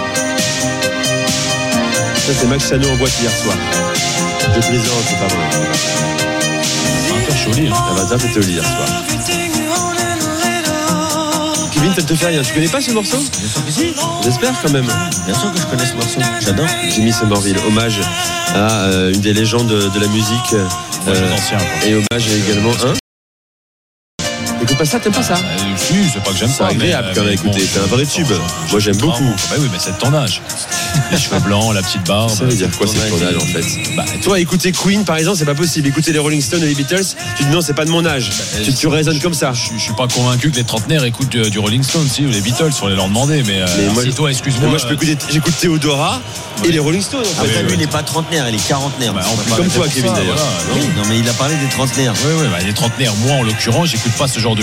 c'est Max Chanot en boîte hier soir. Je plaisante, c'est pas vrai. Un peu chaud lit. Ah bah ça c'était au lit hier soir. Kevin, ça ne te fait rien, tu connais pas ce morceau? Bien sûr que si. J'espère quand même. Bien sûr que je connais ce morceau, j'adore. Jimmy Somerville, hommage à euh, une des légendes de, de la musique. Euh, ancien, et hommage également hein écoute pas ça, t'aimes pas ça? Ah, si, c'est pas que j'aime c'est pas. C'est agréable quand même, écoutez, bon, c'est un vrai tube. Moi j'aime beaucoup. Bah oui, mais c'est de ton âge. Les cheveux blancs, la petite barbe. Ça veut dire quoi c'est ton âge en fait? Bah, toi, écouter Queen par exemple, c'est pas possible. Écouter les Rolling Stones et les Beatles, tu dis non, c'est pas de mon âge. Bah, tu, tu raisonnes comme ça. Je, je suis pas convaincu que les trentenaires écoutent du, du Rolling Stones, si, ou les Beatles, faut les leur demander. Mais, euh, mais moi, si toi, excuse-moi. Moi, je peux écouter, j'écoute Théodora et les Rolling Stones. En fait, lui, il n'est pas trentenaire, il est quarantenaire. Comme toi, Kevin d'ailleurs. Non, mais il a parlé des trentenaires. Oui, oui, les trentenaires, moi en l'occurrence, j'écoute pas ce genre de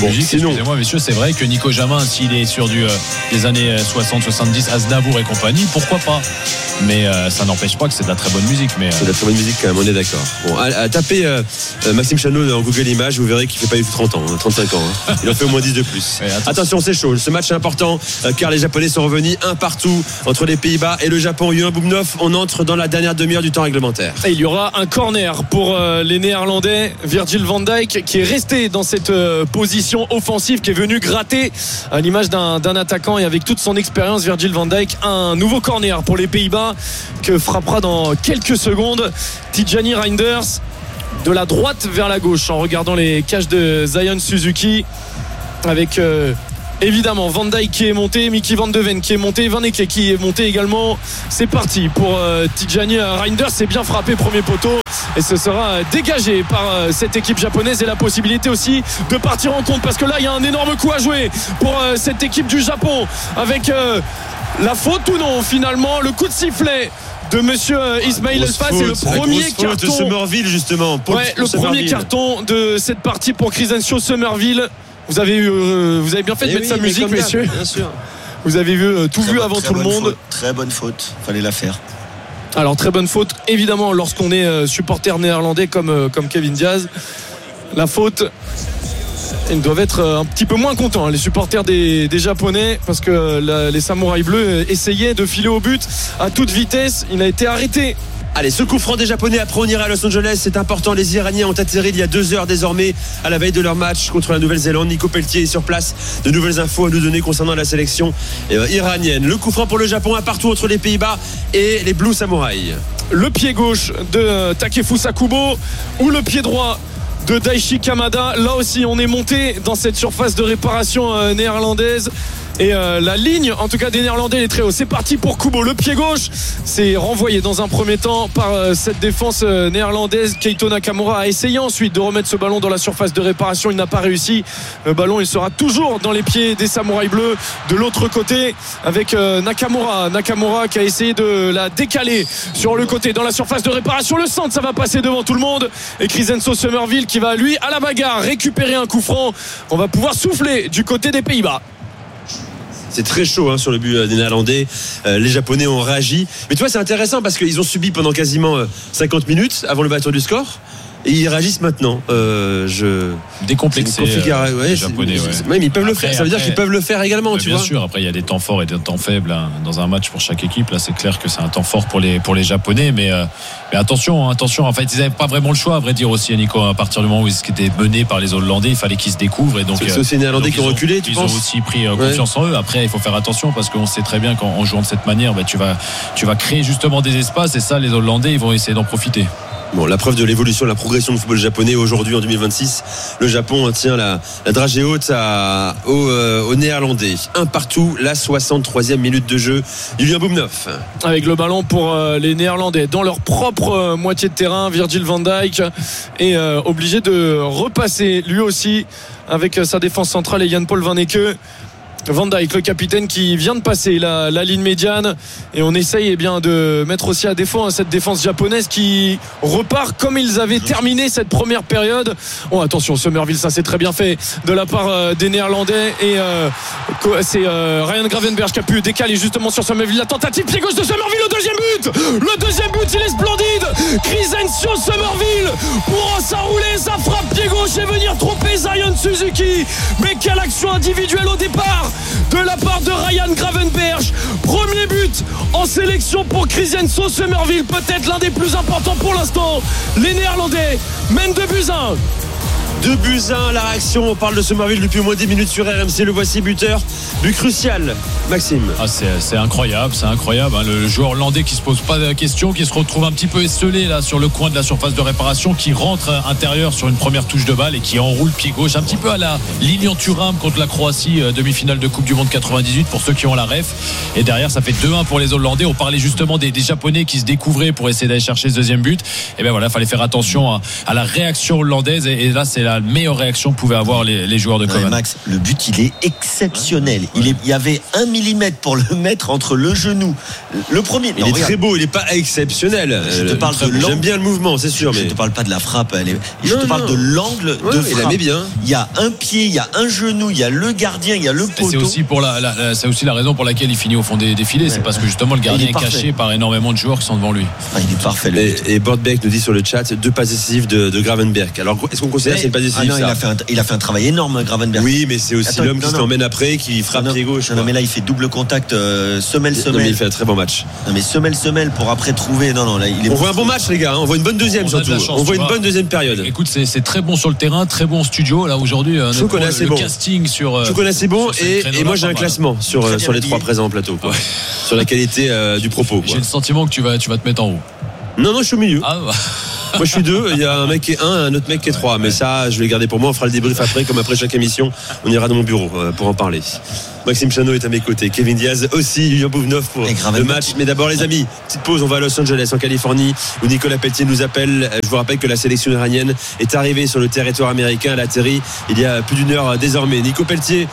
bon, musique. Sinon... Excusez-moi, messieurs, c'est vrai que Nico Jamin, s'il est sur du, euh, des années soixante soixante-dix, Aznavour et compagnie, pourquoi pas? Mais euh, ça n'empêche pas que c'est de la très bonne musique. Mais, euh... c'est de la très bonne musique quand même, on est d'accord. Bon, à, à taper euh, Maxime Chanot en Google Images, vous verrez qu'il fait pas du tout trente ans, trente-cinq ans. Hein. Il en fait au moins dix de plus. Ouais, attention. attention, c'est chaud. Ce match est important euh, car les Japonais sont revenus un partout entre les Pays-Bas et le Japon. Yuan Boubnov, on entre dans la dernière demi-heure du temps réglementaire. Et il y aura un corner pour euh, les Néerlandais. Virgil van Dijk qui est resté dans cette euh, position offensive, qui est venu gratter à l'image d'un, d'un attaquant, et avec toute son expérience, Virgil van Dijk, un nouveau corner pour les Pays-Bas que frappera dans quelques secondes Tijani Reinders de la droite vers la gauche en regardant les cages de Zion Suzuki, avec euh, évidemment Van Dijk qui est monté, Mickey Van de Ven qui est monté, Van Eke qui est monté également. C'est parti pour euh, Tijani Reinders, c'est bien frappé, premier poteau, et ce sera dégagé par euh, cette équipe japonaise, et la possibilité aussi de partir en compte, parce que là il y a un énorme coup à jouer pour euh, cette équipe du Japon, avec euh, la faute ou non finalement, le coup de sifflet de monsieur Ismail Elfa. C'est le premier carton de Summerville justement pour ouais, le premier carton de cette partie pour Crysencio Summerville. Vous avez eu, euh, vous avez bien fait de Et mettre oui, sa musique, messieurs. Bien sûr. Vous avez vu euh, tout très vu bon, avant très tout le monde. Faute, très bonne faute, fallait la faire. Alors très bonne faute, évidemment, lorsqu'on est euh, supporter néerlandais comme euh, comme Kevin Diaz. La faute, ils doivent être un petit peu moins contents, les supporters des, des Japonais, parce que la, les samouraïs bleus essayaient de filer au but à toute vitesse. Il a été arrêté. Allez, ce coup franc des Japonais, après on ira à Los Angeles, c'est important. Les Iraniens ont atterri il y a deux heures désormais, à la veille de leur match contre la Nouvelle-Zélande. Nico Pelletier est sur place. De nouvelles infos à nous donner concernant la sélection euh, iranienne. Le coup franc pour le Japon, un partout entre les Pays-Bas et les Blue Samurai. Le pied gauche de Takefusa Kubo ou le pied droit de Daichi Kamada. Là aussi on est monté dans cette surface de réparation euh, néerlandaise, et euh, la ligne en tout cas des Néerlandais est très haut. C'est parti pour Kubo, le pied gauche, c'est renvoyé dans un premier temps par euh, cette défense euh, néerlandaise. Keito Nakamura a essayé ensuite de remettre ce ballon dans la surface de réparation, il n'a pas réussi. Le ballon il sera toujours dans les pieds des samouraïs bleus de l'autre côté, avec euh, Nakamura Nakamura qui a essayé de la décaler sur le côté dans la surface de réparation. Le centre, ça va passer devant tout le monde, et Crysencio Summerville qui va lui à la bagarre récupérer un coup franc. On va pouvoir souffler du côté des Pays-Bas. C'est très chaud hein, sur le but des Néerlandais. Euh, les Japonais ont réagi. Mais tu vois, c'est intéressant parce qu'ils ont subi pendant quasiment cinquante minutes avant le batteur du score. Et ils réagissent maintenant. Euh, je... Décomplexés. Euh, ouais, les Japonais, ouais. Même ils peuvent après, le faire. Ça veut après, dire qu'ils peuvent le faire également, ouais, tu bien vois. Bien sûr. Après, il y a des temps forts et des temps faibles hein, dans un match pour chaque équipe. Là, c'est clair que c'est un temps fort pour les pour les Japonais, mais, euh, mais attention, attention. En fait, ils n'avaient pas vraiment le choix, à vrai dire aussi, Nico. À partir du moment où ils étaient menés par les Hollandais, il fallait qu'ils se découvrent. Et donc, c'est aussi les Néerlandais qui ont reculé. Ils tu ont penses aussi pris euh, confiance ouais. en eux. Après, il faut faire attention parce qu'on sait très bien qu'en jouant de cette manière, bah, tu vas tu vas créer justement des espaces, et ça, les Hollandais, ils vont essayer d'en profiter. Bon, la preuve de l'évolution, de la progression du football japonais aujourd'hui en deux mille vingt-six. Le Japon tient la, la dragée haute à, aux, euh, aux Néerlandais. Un partout, la soixante-troisième minute de jeu. Yuan Boubnov. Avec le ballon pour euh, les Néerlandais dans leur propre euh, moitié de terrain. Virgil van Dijk est euh, obligé de repasser lui aussi avec euh, sa défense centrale et Jan-Paul Van Eke. Van Dijk, le capitaine, qui vient de passer la, la ligne médiane, et on essaye eh bien, de mettre aussi à défaut hein, cette défense japonaise qui repart comme ils avaient terminé cette première période. Oh, attention, Summerville, ça c'est très bien fait de la part euh, des Néerlandais, et euh, c'est euh, Ryan Gravenberch qui a pu décaler justement sur Summerville. La tentative pied gauche de Summerville, le deuxième but, le deuxième but, il est splendide. Crysencio Summerville pour s'enrouler, sa frappe pied gauche et venir tromper Zion Suzuki. Mais quelle action individuelle au départ de la part de Ryan Gravenberch. Premier but en sélection pour Crysencio Summerville, peut-être l'un des plus importants pour l'instant. Les Néerlandais mènent deux buts à un. deux buts à un, la réaction, on parle de Summerville depuis au moins dix minutes sur R M C, le voici buteur, but crucial, Maxime. Ah, c'est, c'est incroyable, c'est incroyable hein. Le joueur hollandais qui se pose pas de questions, qui se retrouve un petit peu esselé là sur le coin de la surface de réparation, qui rentre intérieur sur une première touche de balle et qui enroule pied gauche, un petit peu à la Lilian Thuram contre la Croatie, euh, demi-finale de Coupe du Monde quatre-vingt-dix-huit pour ceux qui ont la ref. Et derrière ça fait deux un pour les Hollandais. On parlait justement des, des Japonais qui se découvraient pour essayer d'aller chercher ce deuxième but. Et bien voilà, il fallait faire attention à, à la réaction hollandaise, et, et là c'est la la meilleure réaction pouvaient avoir les, les joueurs de Coman. Max, le but il est exceptionnel. Il, est, il y avait un millimètre pour le mettre entre le genou. Le premier. Il non, est regarde. très beau, il n'est pas exceptionnel. Je te parle de l'angle. J'aime bien le mouvement, c'est sûr. Je mais ne te parle pas de la frappe. Elle est... Je non, te parle non. de l'angle ouais, de il frappe. la met bien. Il y a un pied, il y a un genou, il y a le gardien, il y a le poteau. C'est aussi pour la, la, la, c'est aussi la raison pour laquelle il finit au fond des, des filets. Ouais, c'est parce que justement le gardien est, est caché par énormément de joueurs qui sont devant lui. Ah, il est parfait. Et, et Bordbeck nous dit sur le chat deux passes décisives de, de Gravenberg. Alors est-ce qu'on considère que c'est une passe décisive? Ah non, il a fait un, il a fait un travail énorme, Gravenberg. Oui, mais c'est aussi Attends, l'homme non, qui s'emmène après, qui frappe non, pied gauche. Non, non, mais là il fait double contact euh, semelle semelle. Non, mais il fait un très bon match. Non, mais semelle semelle pour après trouver. Non, non, là il est. On voit un bon match, les gars. On voit une bonne deuxième on surtout. De chance, on voit une vois. bonne deuxième période. Écoute, c'est, c'est très bon sur le terrain, très bon studio. Là aujourd'hui, je trouve qu'on est assez le bon. Casting sur. Je connais assez bon et, et moi j'ai un classement sur, euh, sur les trois présents en plateau. Quoi. Ouais. Sur la qualité euh, du propos. Quoi. J'ai le sentiment que tu vas, tu vas te mettre en haut. Non, non, je suis au milieu. Ah, bah. Moi je suis deux, il y a un mec qui est un, un autre mec qui est trois. Mais ça, je vais le garder pour moi. On fera le débrief après, comme après chaque émission. On ira dans mon bureau euh, pour en parler. Maxime Chano est à mes côtés. Kevin Diaz aussi. Julien Bouvnov pour le match. Mais d'abord, les amis, petite pause. On va à Los Angeles, en Californie, où Nicolas Pelletier nous appelle. Je vous rappelle que la sélection iranienne est arrivée sur le territoire américain. Elle a atterri il y a plus d'une heure désormais. Nico Pelletier.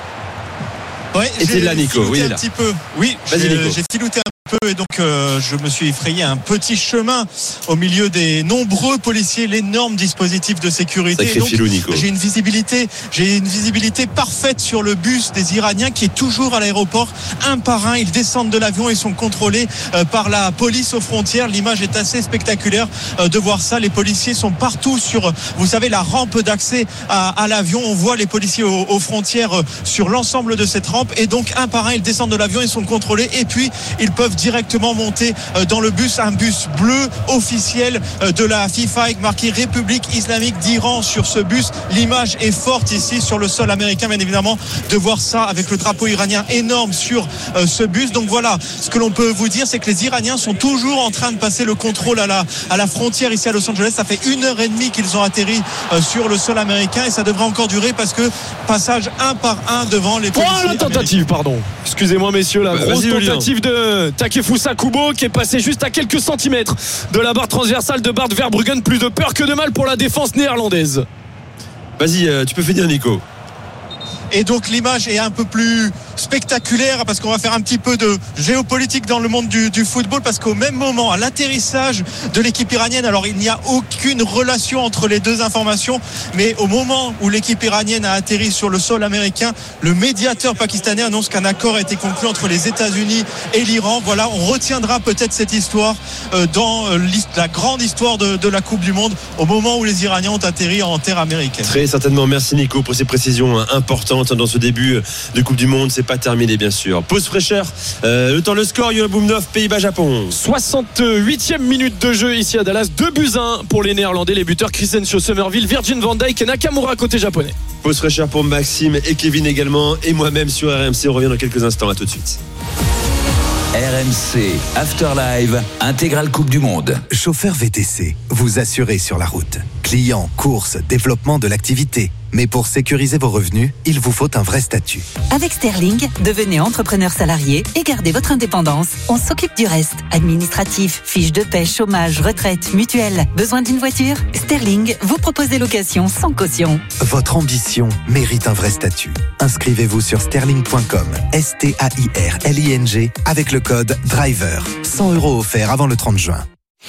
Ouais, était là, Nico. Oui, il est là. Un petit peu. Oui, Vas-y, j'ai, Nico. j'ai filouté un peu et donc euh, je me suis effrayé un petit chemin au milieu des nombreux policiers, l'énorme dispositif de sécurité. Sacré donc, filou, Nico. J'ai une visibilité, j'ai une visibilité parfaite sur le bus des Iraniens qui est toujours à l'aéroport. Un par un, ils descendent de l'avion et sont contrôlés euh, par la police aux frontières. L'image est assez spectaculaire euh, de voir ça. Les policiers sont partout sur, vous savez, la rampe d'accès à, à l'avion. On voit les policiers aux, aux frontières euh, sur l'ensemble de cette rampe et donc un par un, ils descendent de l'avion, ils sont contrôlés et puis ils peuvent directement monter dans le bus, un bus bleu officiel de la FIFA avec marqué République islamique d'Iran sur ce bus. L'image est forte ici sur le sol américain, bien évidemment, de voir ça avec le drapeau iranien énorme sur ce bus. Donc voilà, ce que l'on peut vous dire, c'est que les Iraniens sont toujours en train de passer le contrôle à la, à la frontière ici à Los Angeles. Ça fait une heure et demie qu'ils ont atterri sur le sol américain et ça devrait encore durer parce que passage un par un devant les policiers. Oh, la tentative, pardon. Excusez-moi, messieurs, la bah, grosse vas-y, tentative de Takefusa Kubo qui est passé juste à quelques centimètres de la barre transversale de Bart Verbruggen. Plus de peur que de mal pour la défense néerlandaise. Vas-y, euh, tu peux finir, Nico. Et donc l'image est un peu plus spectaculaire parce qu'on va faire un petit peu de géopolitique dans le monde du, du football parce qu'au même moment, à l'atterrissage de l'équipe iranienne, alors il n'y a aucune relation entre les deux informations, mais au moment où l'équipe iranienne a atterri sur le sol américain, le médiateur pakistanais annonce qu'un accord a été conclu entre les États-Unis et l'Iran. Voilà, on retiendra peut-être cette histoire dans la grande histoire de, de la Coupe du Monde au moment où les Iraniens ont atterri en terre américaine. Très certainement, merci Nico pour ces précisions importantes dans ce début de Coupe du Monde. C'est pas terminé, bien sûr. Pause fraîcheur, euh, le temps, le score, Yoann Boumnov, Pays-Bas-Japon. soixante-huitième minute de jeu ici à Dallas, deux buts à un pour les Néerlandais, les buteurs Crescencio Somerville, Virgin van Dijk et Nakamura côté japonais. Pause fraîcheur pour Maxime et Kevin également et moi-même sur R M C. On revient dans quelques instants, à tout de suite. R M C After Live, intégrale Coupe du Monde. Chauffeur V T C, vous assurez sur la route. Clients, courses, développement de l'activité. Mais pour sécuriser vos revenus, il vous faut un vrai statut. Avec Sterling, devenez entrepreneur salarié et gardez votre indépendance. On s'occupe du reste. Administratif, fiches de paie, chômage, retraite, mutuelle. Besoin d'une voiture ? Sterling vous propose des locations sans caution. Votre ambition mérite un vrai statut. Inscrivez-vous sur sterling point com, S T A I R L I N G, avec le code DRIVER. cent euros offerts avant le trente juin.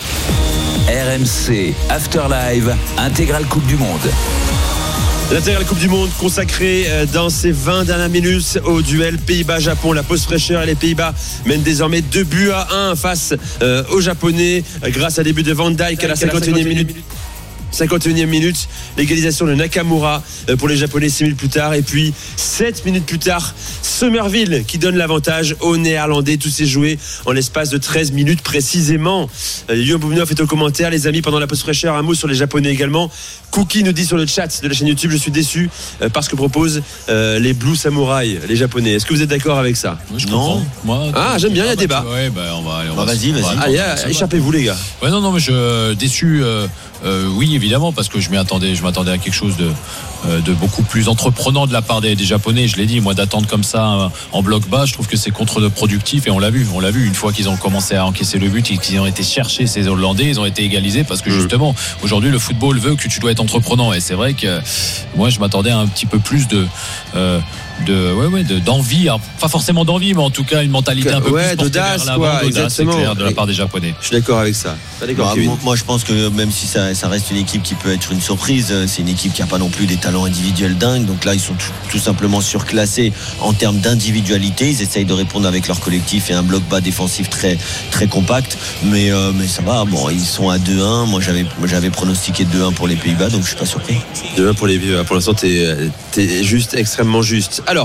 R M C After Live, intégrale Coupe du Monde. L'intégrale Coupe du Monde consacrée dans ces vingt dernières minutes au duel Pays-Bas-Japon. La pause fraîcheur et les Pays-Bas mènent désormais deux buts à un face euh, aux Japonais grâce à des buts de Van Dijk à la cinquante et unième minute. cinquante et unième minute, l'égalisation de Nakamura pour les Japonais six minutes plus tard. Et puis sept minutes plus tard, Somerville qui donne l'avantage aux Néerlandais. Tout s'est joué en l'espace de treize minutes précisément. Yoann Boumnov est au commentaire. Les amis, pendant la pause fraîcheur, un mot sur les Japonais également. Cookie nous dit sur le chat de la chaîne YouTube: je suis déçu par ce que proposent euh, les Blue Samurai, les Japonais. Est-ce que vous êtes d'accord avec ça? Oui, je non. Moi, ah, j'aime bien, il y a débat. Ouais, bah, on va, on bah, va vas-y, vas-y. Allez, échappez-vous les gars. Ouais, non, non, mais je déçu. Euh, euh, oui, évidemment, parce que je m'y attendais, je m'attendais à quelque chose de, euh, de beaucoup plus entreprenant de la part des, des Japonais. Je l'ai dit, moi, d'attendre comme ça euh, en bloc bas, je trouve que c'est contre-productif et on l'a vu. On l'a vu une fois qu'ils ont commencé à encaisser le but, qu'ils ont été cherchés ces Hollandais, ils ont été égalisés parce que justement, aujourd'hui, le football veut que tu dois être entreprenant. Et c'est vrai que moi, je m'attendais à un petit peu plus de. Euh, de ouais ouais de, d'envie, alors, pas forcément d'envie, mais en tout cas une mentalité un peu ouais, plus portée d'audace, vers l'avant, quoi, exactement. c'est clair, de la part des Japonais. Je suis d'accord avec ça. Pas d'accord, bah, moi, moi je pense que même si ça, ça reste une équipe qui peut être une surprise, c'est une équipe qui n'a pas non plus des talents individuels dingues, donc là ils sont tout, tout simplement surclassés en termes d'individualité. Ils essayent de répondre avec leur collectif et un bloc bas défensif très très compact, mais euh, mais ça va. Bon, ils sont à deux un. Moi j'avais moi, j'avais pronostiqué deux un pour les Pays-Bas, donc je suis pas surpris. deux un pour les Pays-Bas. Pour l'instant t'es, t'es juste extrêmement juste. Alors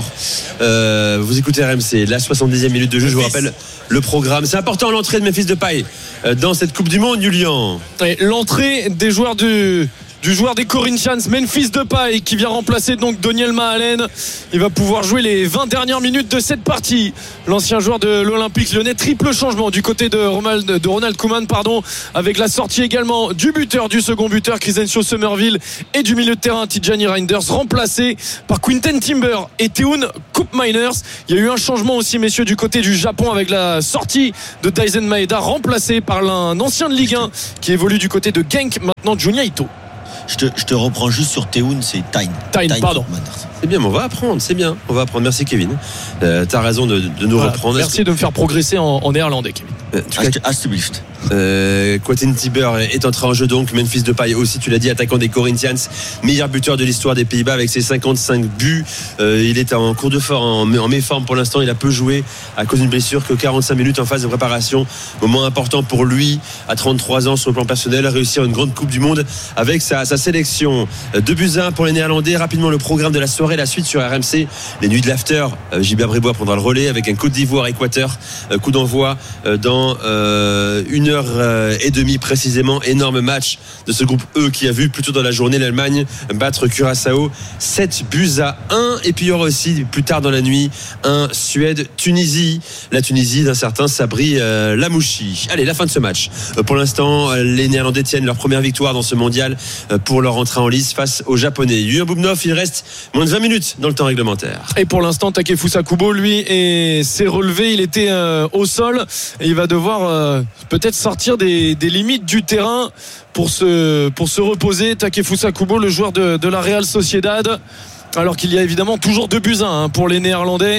Euh, vous écoutez R M C, la soixante-dixième minute de jeu, je vous rappelle le programme. C'est important, l'entrée de Memphis Depay dans cette Coupe du Monde, Julien. Et l'entrée des joueurs du du joueur des Corinthians, Memphis Depay, qui vient remplacer donc Daniel Mahalen. Il va pouvoir jouer les vingt dernières minutes de cette partie. L'ancien joueur de l'Olympique Lyonnais, triple changement du côté de Ronald, de Ronald Koeman, pardon, avec la sortie également du buteur, du second buteur, Crescencio Somerville, et du milieu de terrain, Tijani Reinders, remplacé par Quinten Timber et Teun Koopmeiners. Il y a eu un changement aussi, messieurs, du côté du Japon, avec la sortie de Daizen Maeda, remplacé par un ancien de Ligue un qui évolue du côté de Genk, maintenant Junya Ito. Je te, je te reprends juste sur Teun, c'est Tyne. Tyne, pardon. C'est bien, mais on va apprendre, c'est bien. On va apprendre. Merci, Kevin. Euh, T'as raison de, de nous voilà, reprendre. Merci de me faire progresser en, en néerlandais, Kevin. Euh, Alsjeblieft. Euh, Quentin Timber est entré en jeu, donc Memphis Depay aussi, tu l'as dit, attaquant des Corinthians, meilleur buteur de l'histoire des Pays-Bas avec ses cinquante-cinq buts. Euh, il est en cours de forme, en, en méforme pour l'instant. Il a peu joué à cause d'une blessure, que quarante-cinq minutes en phase de préparation. Moment important pour lui, à trente-trois ans sur le plan personnel, à réussir une grande Coupe du Monde avec sa, sa sélection. deux buts à un pour les Néerlandais. Rapidement le programme de la soirée, la suite sur R M C, les nuits de l'after. euh, Gilbert Bribois prendra le relais avec un Côte d'Ivoire-Équateur. Euh, coup d'envoi euh, dans euh, une heure et demie précisément. Énorme match de ce groupe E qui a vu plutôt dans la journée l'Allemagne battre Curaçao sept buts à un. Et puis il y aura aussi plus tard dans la nuit un Suède-Tunisie, la Tunisie d'un certain Sabri euh, Lamouchi. Allez, la fin de ce match. Euh, pour l'instant, les Néerlandais tiennent leur première victoire dans ce mondial euh, pour leur entrée en lice face aux Japonais. Yuya Boubnov, il reste moins de vingt minutes dans le temps réglementaire. Et pour l'instant, Takefusa Kubo, lui, est, s'est relevé. Il était euh, au sol et il va devoir euh, peut-être sortir des, des limites du terrain pour se, pour se reposer. Takefusa Kubo, le joueur de, de la Real Sociedad, alors qu'il y a évidemment toujours deux buts à un hein, pour les Néerlandais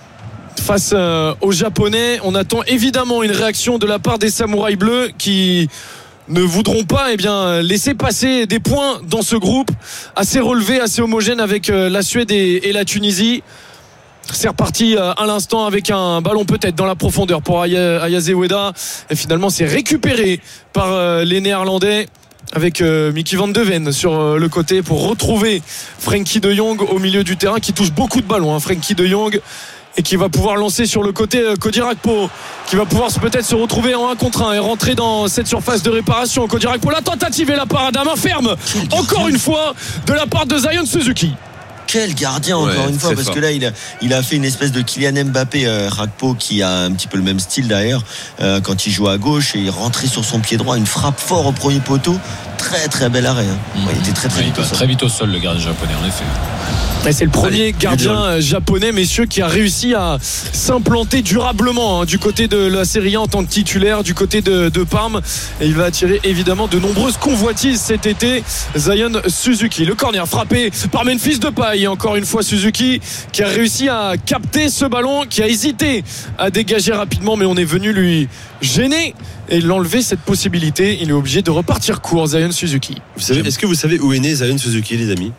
face euh, aux Japonais. On attend évidemment une réaction de la part des Samouraïs bleus qui ne voudront pas eh bien, laisser passer des points dans ce groupe assez relevé, assez homogène avec euh, la Suède et, et la Tunisie. C'est reparti à l'instant avec un ballon peut-être dans la profondeur pour Ayaze Weda, et finalement c'est récupéré par les Néerlandais avec Mickey van de Ven sur le côté pour retrouver Frenkie de Jong au milieu du terrain, qui touche beaucoup de ballons, hein, Frenkie de Jong, et qui va pouvoir lancer sur le côté Cody Gakpo, qui va pouvoir peut-être se retrouver en un contre un et rentrer dans cette surface de réparation. Cody Gakpo, la tentative et la parade à main ferme encore une fois de la part de Zion Suzuki. Quel gardien encore ouais, une fois, parce fort. que là il a, il a fait une espèce de Kylian Mbappé, euh, Gakpo, qui a un petit peu le même style d'ailleurs, euh, quand il joue à gauche, et il rentrait sur son pied droit, une frappe fort au premier poteau, très très bel arrêt hein. mmh. ouais, il était très très, ouais, vite, au très vite au sol, le gardien japonais, en effet. Et c'est le premier Allez, gardien japonais, messieurs, qui a réussi à s'implanter durablement hein, du côté de la Serie A en tant que titulaire, du côté de, de Parme, et il va attirer évidemment de nombreuses convoitises cet été. Zion Suzuki, le corner frappé par Memphis Depay, et encore une fois Suzuki qui a réussi à capter ce ballon, qui a hésité à dégager rapidement, mais on est venu lui gêner et l'enlever cette possibilité. Il est obligé de repartir court, Zion Suzuki. Vous savez, est-ce que vous savez où est né Zion Suzuki, les amis?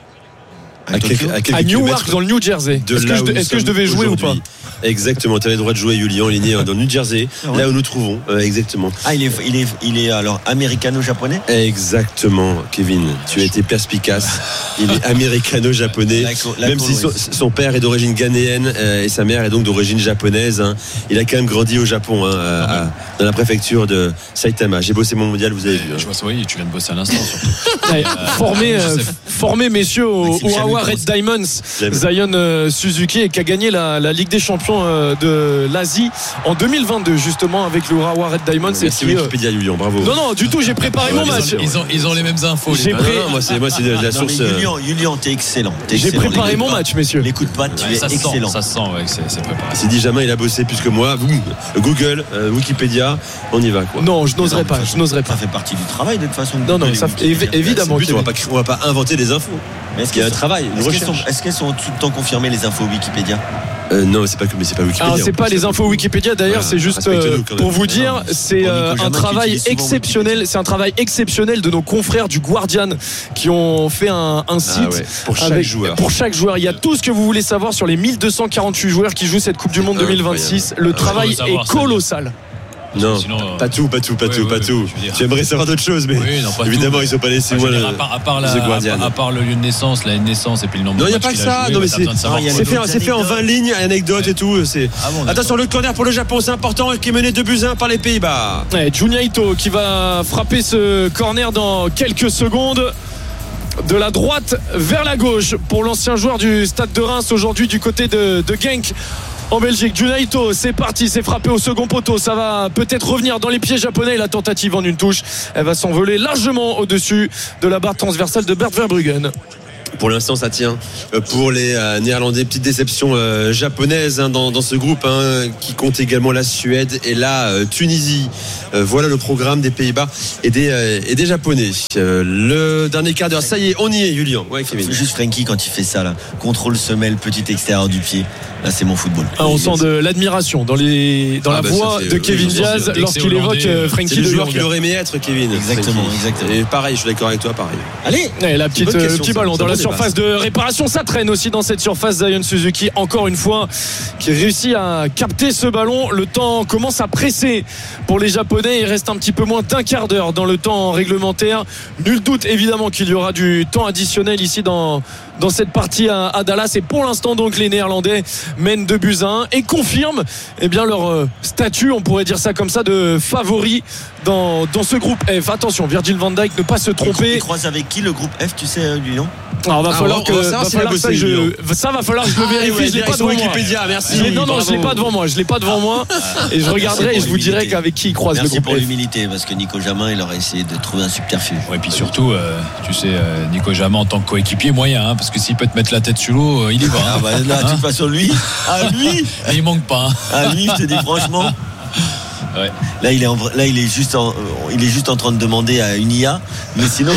À, quelques, à, quelques à Newark, dans le New Jersey. Est-ce que, je, est-ce que je devais jouer ou pas? Exactement, tu as le droit de jouer, Julien, en ligne dans le New Jersey, ah ouais. là où nous trouvons, euh, exactement. Ah, il est, il est, il est alors américano-japonais? Exactement, Kevin, tu as été perspicace. Il est américano-japonais, la, la même si son, son père est d'origine ghanéenne euh, et sa mère est donc d'origine japonaise. Hein. Il a quand même grandi au Japon, hein, à, à, dans la préfecture de Saitama. J'ai bossé mon mondial, vous avez vu. Hein. Je vois ça, oui, tu viens de bosser à l'instant surtout. euh, formé, euh, formé, messieurs, au, au Hawaï. Urawa Red Diamonds, Zion euh, Suzuki, et qui a gagné la, la Ligue des Champions euh, de l'Asie en deux mille vingt-deux, justement, avec le Urawa Red Diamonds. Merci qui, Wikipédia, Julian, bravo. Non, non, du tout, j'ai préparé ouais, mon ils match. Ont, ils, ont, ils ont les mêmes infos. J'ai ah, pré... non, non, moi, c'est, moi, c'est de la non, source. Julian, Julian, t'es excellent. T'es j'ai excellent, préparé mon match, messieurs. Les coups de patte, tu ouais, es ça excellent. Sent, ça sent, ouais, c'est, c'est préparé. C'est dit, jamais il a bossé plus que moi. Google, euh, Wikipédia, on y va, quoi. Non, je n'oserais pas, je n'oserais pas. Ça fait partie du travail, de toute façon. Non, non, ça, évi- évidemment. But, on va pas, on va pas inventer des infos. Mais est-ce qu'il y a un travail, une est-ce recherche. Qu'elles sont, est-ce qu'elles sont tout le temps confirmées, les infos Wikipédia? Euh, non, c'est pas mais c'est pas Wikipédia. Alors, c'est pas les infos Wikipédia. D'ailleurs, voilà, c'est juste euh, pour vous dire, non, c'est euh, un travail exceptionnel. C'est un travail exceptionnel de nos confrères du Guardian qui ont fait un, un site ah ouais, pour chaque avec, joueur. Pour chaque joueur, il y a tout ce que vous voulez savoir sur les mille deux cent quarante-huit joueurs qui jouent cette Coupe du Monde deux mille vingt-six. Le travail savoir, est colossal. Non, sinon, euh... pas tout, pas tout, pas ouais, tout, ouais, pas ouais, tout. J'aimerais savoir d'autres choses, mais oui, non, évidemment, tout. ils sont pas laissés Enfin, moi. Dire, à, part, à, part la, à, part, à part le lieu de naissance, la naissance et puis le nombre non, de il n'y a matchs pas que qu'il a ça. joué, Non, mais bah, c'est, savoir, c'est, fait, c'est fait en vingt lignes, anecdotes ouais. et tout. C'est... Ah bon, attention, le corner pour le Japon, c'est important, qui est mené deux buts à un par les Pays-Bas. Ouais, Junya Ito qui va frapper ce corner dans quelques secondes. De la droite vers la gauche pour l'ancien joueur du Stade de Reims, aujourd'hui du côté de, de Genk en Belgique. Junya Ito, c'est parti, c'est frappé au second poteau, ça va peut-être revenir dans les pieds japonais. La tentative en une touche, elle va s'envoler largement au-dessus de la barre transversale de Bert Verbruggen. Pour l'instant, ça tient pour les euh, Néerlandais. Petite déception euh, japonaise hein, dans, dans ce groupe hein, qui compte également la Suède et la euh, Tunisie. Euh, voilà le programme des Pays-Bas et des, euh, et des Japonais. Euh, le dernier quart d'heure, ça y est, on y est, Julien. Ouais, Kevin. Juste Frankie quand il fait ça là, contrôle semelle, petit extérieur du pied. Là, c'est mon football. Ah, on sent de l'admiration dans, les, dans ah, la bah, voix fait, de Kevin oui, Diaz lorsqu'il évoque euh, Frankie de Jong. C'est le joueur qu'il aurait aimé être, Kevin. Exactement, exactement. Et pareil, je suis d'accord avec toi, pareil. Allez, et la petite, question, le petit ballon dans la surface de réparation. Ça traîne aussi dans cette surface. Zion Suzuki, encore une fois, qui réussit à capter ce ballon. Le temps commence à presser pour les Japonais. Il reste un petit peu moins d'un quart d'heure dans le temps réglementaire. Nul doute évidemment qu'il y aura du temps additionnel ici dans, dans cette partie à, à Dallas. Et pour l'instant, donc, les Néerlandais mènent deux buts à un et confirment eh bien, leur euh, statut, on pourrait dire ça comme ça, de favori dans, dans ce groupe F. Attention, Virgil van Dijk, ne pas se tromper. Il croise avec qui le groupe F, tu sais, Lyon? Alors va ah, falloir on, que on va falloir ça, je, ça va falloir que je le vérifie. Ah, ouais, je l'ai pas devant Wikipédia, moi. Merci. Je non non, je l'ai pas devant moi. Je l'ai pas devant moi. Et je regarderai et je vous dirai qu'avec qui il croise merci le groupe. Merci pour l'humilité parce que Nico Jamin, il aurait essayé de trouver un subterfuge. Ouais, et puis surtout, euh, tu sais, euh, Nico Jamin en tant que coéquipier moyen, hein, parce que s'il peut te mettre la tête sous l'eau, euh, il y va. Ah bah là, de toute façon, lui, à lui, et il manque pas. Hein. À lui, je te dis franchement. Ouais. Là, il est en, là, il est juste en, il est juste en train de demander à une I A, mais sinon.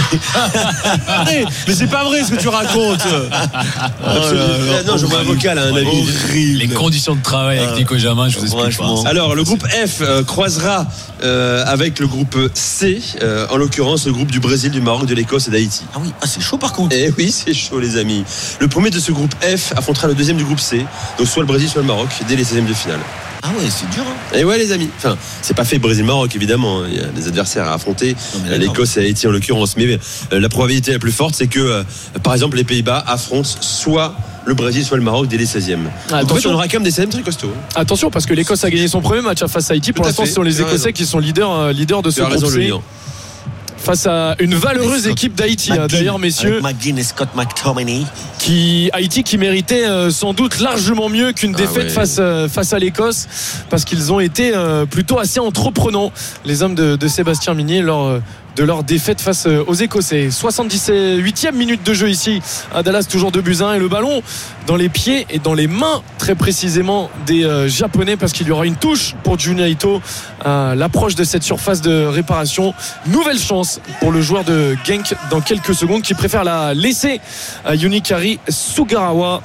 hey, mais c'est pas vrai ce que tu racontes. oh là là, non, je vois un vocal à un avis. Horrible. Les conditions de travail avec Nico Jamin, je vous explique pas. Alors, le groupe F euh, croisera euh, avec le groupe C, euh, en l'occurrence le groupe du Brésil, du Maroc, de l'Écosse et d'Haïti. Ah oui, ah, c'est chaud par contre. Eh oui, c'est chaud, les amis. Le premier de ce groupe F affrontera le deuxième du groupe C, donc soit le Brésil, soit le Maroc, dès les seizièmes de finale. Ah ouais, c'est dur. Hein. Et ouais, les amis. Enfin, c'est pas fait Brésil-Maroc, évidemment. Il y a des adversaires à affronter. Non, l'Écosse et Haïti, en l'occurrence. Mais euh, la probabilité la plus forte, c'est que, euh, par exemple, les Pays-Bas affrontent soit le Brésil, soit le Maroc dès les seizièmes. Ah, donc, on aura quand même des seizièmes très costauds. Attention, parce que l'Écosse a gagné son premier match face à Haïti. Pour l'instant, ce sont les Écossais qui sont leaders, euh, leaders de ce groupe C. Face à une valeureuse Scott équipe d'Haïti, hein, d'ailleurs, messieurs. Avec McGinn et Scott McTominay. Qui, Haïti qui méritait euh, sans doute largement mieux qu'une défaite ah ouais. face, euh, face à l'Écosse, parce qu'ils ont été euh, plutôt assez entreprenants, les hommes de, de Sébastien Migné, lors euh, de leur défaite face aux Écossais. soixante-dix-huitième minute de jeu ici à Dallas, toujours deux buts à un, et le ballon dans les pieds et dans les mains très précisément des euh, Japonais, parce qu'il y aura une touche pour Junya Ito à l'approche de cette surface de réparation. Nouvelle chance pour le joueur de Genk dans quelques secondes, qui préfère la laisser à Yunikari Sugarawa.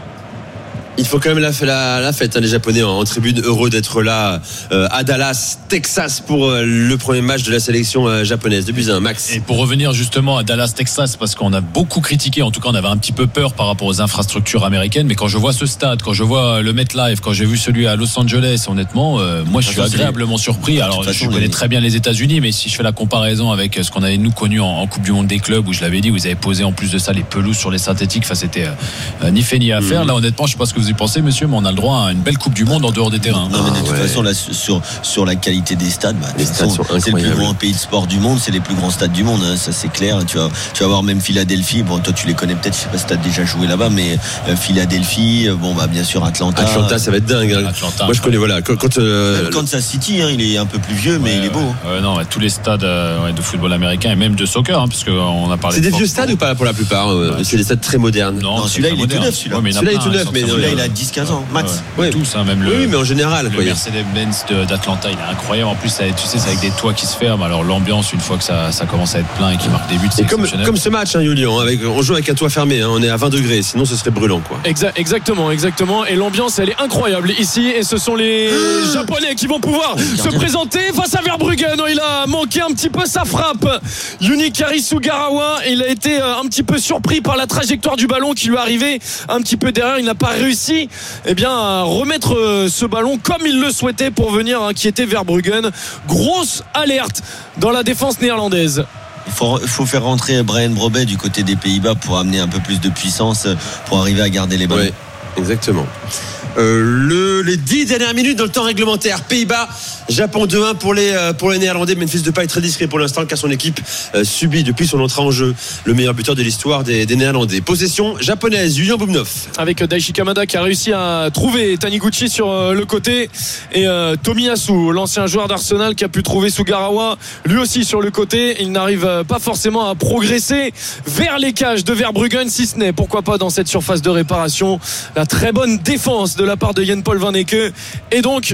Il faut quand même la, la, la fête, hein, les Japonais en, en tribune, heureux d'être là euh, à Dallas, Texas, pour euh, le premier match de la sélection euh, japonaise. deux buts à un, Max. Et pour revenir justement à Dallas, Texas, parce qu'on a beaucoup critiqué, en tout cas on avait un petit peu peur par rapport aux infrastructures américaines, mais quand je vois ce stade, quand je vois le MetLife, quand j'ai vu celui à Los Angeles, honnêtement, euh, moi je suis agréablement surpris. Alors je connais les... très bien les États-Unis, mais si je fais la comparaison avec ce qu'on avait nous connu en, en Coupe du Monde des clubs, où je l'avais dit, vous avez posé en plus de ça les pelouses sur les synthétiques, enfin c'était euh, ni fait ni à faire. Mmh. Là honnêtement, je sais pas ce que vous vous y pensez, monsieur, mais on a le droit à une belle Coupe du Monde en dehors des terrains. Non, mais de toute ouais. façon, là, sur, sur la qualité des stades, bah, de Les toute stades façon, sont c'est le plus incroyables. grand pays de sport du monde, c'est les plus grands stades du monde, hein, ça c'est clair. Tu vas, tu vas voir même Philadelphie, bon, toi tu les connais peut-être, je sais pas si tu as déjà joué là-bas, mais euh, Philadelphie, bon, bah, bien sûr, Atlanta. Atlanta, ça va être dingue. Hein. Atlanta, Moi, je connais, voilà, quand, quand euh, Même Kansas City, hein, il est un peu plus vieux, mais Ouais, il est beau. Ouais, ouais, non, ouais, tous les stades euh, ouais, de football américain et même de soccer, hein, parce qu'on a parlé. c'est de des Fox vieux stades ou pas pour la plupart euh, Ouais. C'est des stades très modernes. Non, Non, c'est celui-là, très il est tout moderne. neuf, celui-là. Ouais, mais il y en a Celui-là, il est plein, tout hein, neuf, sont mais très non, Celui-là, il modernes. a dix quinze ans, max. Ouais, Oui. tous, hein, même le. Oui, mais en général, Le quoi. Mercedes-Benz de- d'Atlanta, il est incroyable. En plus, ça- tu sais, c'est avec des toits qui se ferment. Alors l'ambiance, une fois que ça, ça commence à être plein et qu'il marque des buts, c'est Et comme, exceptionnel. comme ce match, hein, Julien, avec, on joue avec un toit fermé, hein, on est à vingt degrés, sinon ce serait brûlant, quoi. Exa- exactement, exactement. Et l'ambiance, elle est incroyable ici. Et ce sont les Japonais qui vont pouvoir se présenter face à Verbruggen. Il a manqué un petit peu sa frappe. Yunikari Sugarawa, il a été euh, un petit peu surpris par la trajectoire du ballon qui lui est arrivé un petit peu derrière. Il n'a pas réussi, eh bien, à remettre euh, ce ballon comme il le souhaitait pour venir inquiéter Verbruggen. Grosse alerte dans la défense néerlandaise. Il faut, il faut faire rentrer Brian Brobet du côté des Pays-Bas pour amener un peu plus de puissance, pour arriver à garder les ballons. Ouais, exactement. Euh, le, les dix dernières minutes dans le temps réglementaire. Pays-Bas, Japon deux un pour les, euh, pour les Néerlandais. Memphis Depay est très discret pour l'instant car son équipe euh, subit depuis son entrée en jeu le meilleur buteur de l'histoire des, des Néerlandais. Possession japonaise, Julien Boumnov. Avec Daichi Kamada qui a réussi à trouver Taniguchi sur euh, le côté et euh, Tomiyasu, l'ancien joueur d'Arsenal qui a pu trouver Sugarawa lui aussi sur le côté. Il n'arrive euh, pas forcément à progresser vers les cages de Verbruggen, si ce n'est pourquoi pas dans cette surface de réparation. La très bonne défense de la part de Jan-Paul Van Ecke et donc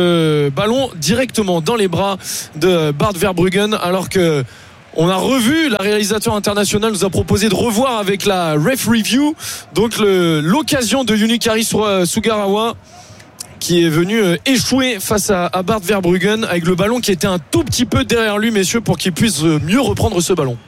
le ballon directement dans les bras de Bart Verbruggen, alors que on a revu, la réalisateur international nous a proposé de revoir avec la ref review donc le, l'occasion de Yunikari Sugarawa qui est venu échouer face à, à Bart Verbruggen avec le ballon qui était un tout petit peu derrière lui, messieurs, pour qu'il puisse mieux reprendre ce ballon.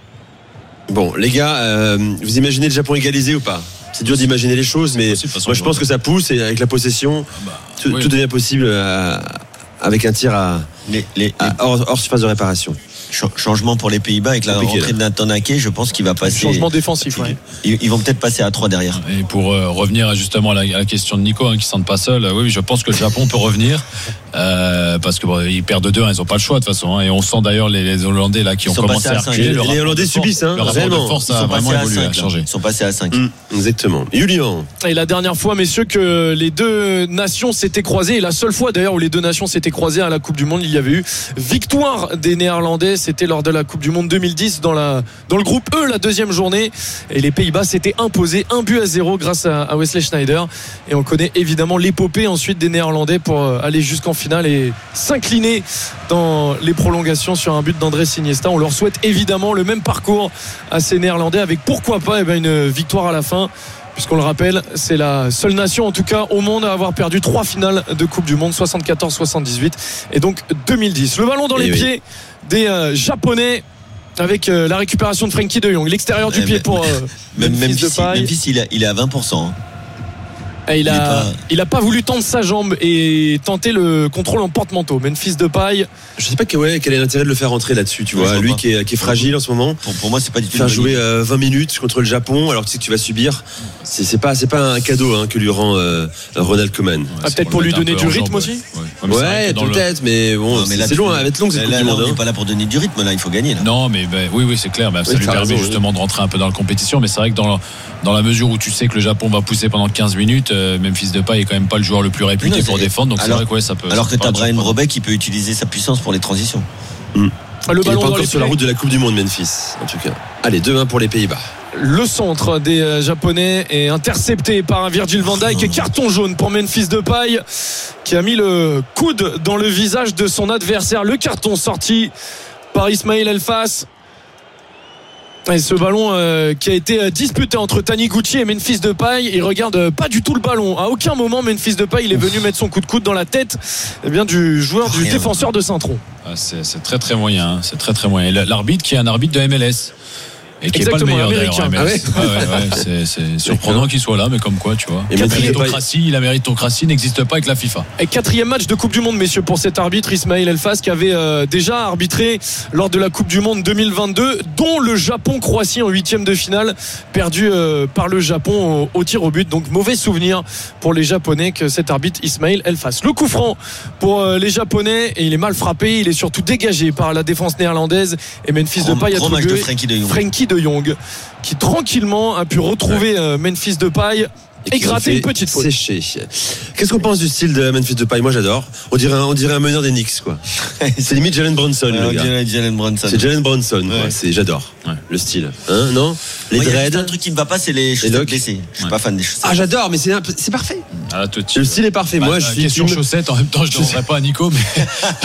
Bon, les gars, euh, vous imaginez le Japon égalisé ou pas? C'est dur d'imaginer les choses, mais possible, façon, moi je pense que ça pousse et avec la possession, Ah bah, tout, oui. tout devient possible euh, avec un tir à, Les, les, à- hors, hors surface de réparation. Ch- changement pour les Pays-Bas avec la Compliqué, rentrée de Nathan Ake, je pense qu'il va passer. Changement défensif, ouais. Ils, ils vont peut-être passer à trois derrière. Et pour euh, revenir à, justement à la, à la question de Nico, hein, qui ne se sent pas seul, euh, oui, je pense que le Japon peut revenir euh, parce que bon, ils perdent deux un, ils n'ont pas le choix de toute façon. Hein, et on sent d'ailleurs les, les Hollandais là qui Ils ont sont commencé passés à à cinq. reculer. Les- Le les rapport Hollandais de force- subissent, hein, le rapport réellement. de force Ils a sont passés vraiment à évolué, a cinq. changé. Ils sont passés à cinq. Mmh, exactement. Julien. Et la dernière fois, messieurs, que les deux nations s'étaient croisées, et la seule fois d'ailleurs où les deux nations s'étaient croisées à la Coupe du Monde, il y avait eu victoire des Néerlandais. C'était lors de la Coupe du Monde deux mille dix dans, la, dans le groupe E, la deuxième journée. Et les Pays-Bas s'étaient imposés un but à zéro grâce à, à Wesley Sneijder. Et on connaît évidemment l'épopée ensuite des Néerlandais pour aller jusqu'en finale et s'incliner dans les prolongations sur un but d'Andrés Iniesta. On leur souhaite évidemment le même parcours à ces Néerlandais avec pourquoi pas eh bien, une victoire à la fin. Puisqu'on le rappelle, c'est la seule nation en tout cas au monde à avoir perdu trois finales de Coupe du Monde, soixante-quatorze, soixante-dix-huit et donc deux mille dix. Le ballon dans Et les oui. pieds des euh, Japonais avec euh, la récupération de Frenkie de Jong, l'extérieur du Ouais, pied mais- pour euh, Même Memphis Memphis, Depay. Memphis, il, a- il est à vingt pour cent. hein. Et il, il a, est pas- il a pas voulu tendre sa jambe et tenter le contrôle en porte-manteau. Memphis Depay, Je sais pas que, ouais, quel est l'intérêt de le faire rentrer là-dessus, tu Ouais, je vois. vois Lui pas. qui est, qui est fragile en ce moment. Pour, pour moi, c'est pas du tout Faire une bonne jouer idée. euh, vingt minutes contre le Japon alors que tu sais que tu vas subir, c'est, c'est pas c'est pas un cadeau hein, que lui rend euh, Ronald Koeman. ah, peut-être pour lui donner du rythme aussi. Ouais, mais c'est vrai Ouais, que dans le- peut-être, mais bon, Non, mais là, c'est tu- long, elle va être longue cette là, Coupe là, du là, Monde. on n'est hein. pas là pour donner du rythme, là, il faut gagner. Là. Non, mais ben, oui, oui, c'est clair. Ben, ça Oui, lui t'as permet raison, justement de rentrer un peu dans la compétition. Mais c'est vrai que dans, le- dans la mesure où tu sais que le Japon va pousser pendant quinze minutes, euh, Memphis Depay est quand même pas le joueur le plus réputé Non, pour c'est- défendre. Donc alors- c'est vrai que ouais, ça peut. Alors ça que peut t'as paraître Brian surprenant. Brobet qui peut utiliser sa puissance pour les transitions. Le Il est ballon pas dans encore les sur la pieds. route de la Coupe du Monde, Memphis, en tout cas. Allez, deux un pour les Pays-Bas. Le centre des euh, Japonais est intercepté par un Virgil van Dijk et carton jaune pour Memphis Depay qui a mis le coude dans le visage de son adversaire. Le carton sorti par Ismail Elfas. Et ce ballon euh, qui a été disputé entre Taniguchi et Memphis Depay, il regarde euh, pas du tout le ballon. À aucun moment Memphis Depay il est venu mettre son coup de coude dans la tête eh bien, du joueur, du Rien. défenseur de Saint-Tron. Ah, c'est, c'est très très moyen. hein. C'est très très moyen. Et l'arbitre qui est un arbitre de M L S. Et qui n'est pas le meilleur américain. d'ailleurs. Ah ouais ouais, ouais, c'est, c'est surprenant qu'il soit là, mais comme quoi, tu vois. Et la méritocratie, la méritocratie n'existe pas avec la FIFA. Et quatrième match de Coupe du Monde, messieurs, pour cet arbitre Ismaël Elfas, qui avait euh, déjà arbitré lors de la Coupe du Monde deux mille vingt-deux, dont le Japon-Croatie en huitième de finale, perdu euh, par le Japon au, au tir au but. Donc mauvais souvenir pour les Japonais que cet arbitre Ismaël Elfas. Le coup franc pour euh, les Japonais, et il est mal frappé, il est surtout dégagé par la défense néerlandaise, et Memphis Depay a trouvé de Frenkie de Jong. Frenkie de Jong, qui tranquillement a pu retrouver ouais. Memphis Depay et, et gratter une petite faute. Séché. Qu'est-ce qu'on pense du style de Memphis Depay? Moi j'adore. On dirait un, on dirait un meneur des Knicks quoi. C'est limite Jalen Brunson ouais, le gars. Jalen Brunson. C'est Jalen Brunson. Ouais. C'est j'adore ouais. le style. Hein, non? Les Moi, dreads. Il y a un truc qui me va pas, c'est les chaussettes blessées. Je suis ouais. pas fan des chaussettes. Ah j'adore, mais c'est c'est parfait. Ah, tout le style est parfait. Bah, Moi je suis question une... chaussettes. En même temps, je ne demanderai pas à Nico, mais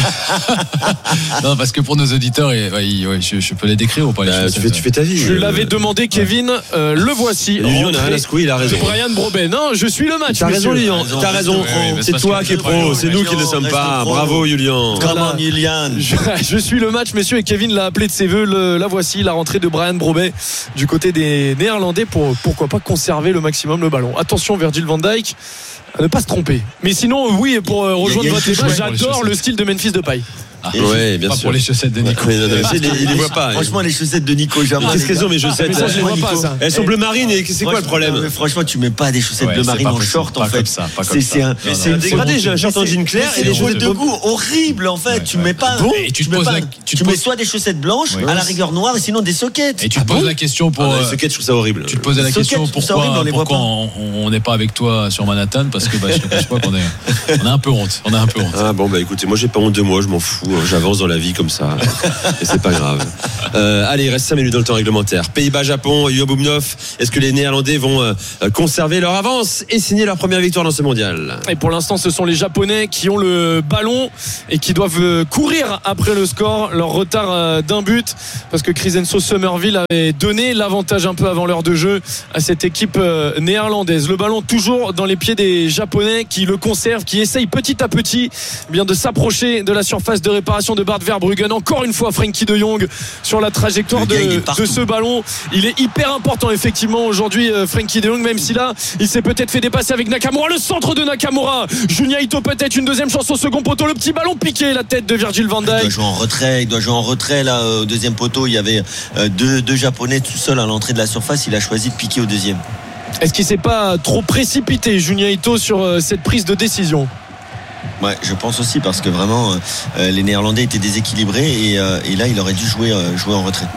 non parce que pour nos auditeurs, et, ouais, ouais, je, je peux les décrire ou pas les bah, chaussettes. Tu fais, tu fais ta vie. Je euh... l'avais demandé, Kevin. Euh, le voici. Lui, on a rien à secouer, il a raison. Brian Brobet. Non, je suis le match. T'as raison, Lilian. T'as raison. C'est toi qui es pro. C'est nous qui ne le sommes pas. Bravo, Julian. Comment, Julian? Je suis le match, messieurs, et Kevin l'a appelé de ses voeux. La voici, la rentrée de Brian Brobet du côté des Néerlandais pour pourquoi pas conserver le maximum le ballon. Attention, Virgil van Dijk à ne pas se tromper. Mais sinon, oui, pour rejoindre votre débat, j'adore le style de Memphis Depay. Ah, ouais, bien pas sûr. Pour les chaussettes de Nico. Ouais, non, non, il, il les voit pas. Franchement, les chaussettes de Nico, jamais. Qu'est-ce qu'elles ont mes chaussettes? Ça, je les vois pas, ça. Elles sont bleu marine et c'est quoi le problème? Non, mais franchement, tu mets pas des chaussettes ouais, bleu marine en short en fait. C'est un, c'est un dégradé. J'ai un short en jean clair et des les chaussettes de goût horribles en fait. Tu mets pas. Tu mets soit des chaussettes blanches à la rigueur noire et sinon des sockets. Et tu te poses la question pour. Les sockets, je trouve ça horrible. Tu te poses la question pourquoi on n'est pas avec toi sur Manhattan parce que je te cache pas qu'on est. On a un peu honte. On a un peu honte. Ah bon bah écoutez, moi j'ai pas honte de moi, je m'en fous. J'avance dans la vie comme ça. Et c'est pas grave. Euh, allez, il reste cinq minutes dans le temps réglementaire. Pays-Bas-Japon, Yoboumnov. Est-ce que les Néerlandais vont euh, conserver leur avance et signer leur première victoire dans ce mondial? Et pour l'instant, ce sont les Japonais qui ont le ballon et qui doivent courir après le score. Leur retard euh, d'un but, parce que Krisenso Summerville avait donné l'avantage un peu avant l'heure de jeu à cette équipe euh, néerlandaise. Le ballon toujours dans les pieds des Japonais qui le conservent, qui essayent petit à petit eh bien de s'approcher de la surface de réparation de Bart Verbruggen. Encore une fois, Frenkie de Jong sur la trajectoire de, de ce ballon. Il est hyper important effectivement aujourd'hui, Frenkie de Jong, même si là il s'est peut-être fait dépasser avec Nakamura. Le centre de Nakamura, Junya Ito, peut-être une deuxième chance au second poteau. Le petit ballon piqué, la tête de Virgil van Dijk. Il doit jouer en retrait, il doit jouer en retrait là au deuxième poteau. Il y avait deux, deux Japonais tout seuls à l'entrée de la surface. Il a choisi de piquer au deuxième. Est-ce qu'il s'est pas trop précipité, Junya Ito, sur cette prise de décision? Ouais, je pense aussi parce que vraiment euh, les Néerlandais étaient déséquilibrés et, euh, et là il aurait dû jouer, euh, jouer en retrait.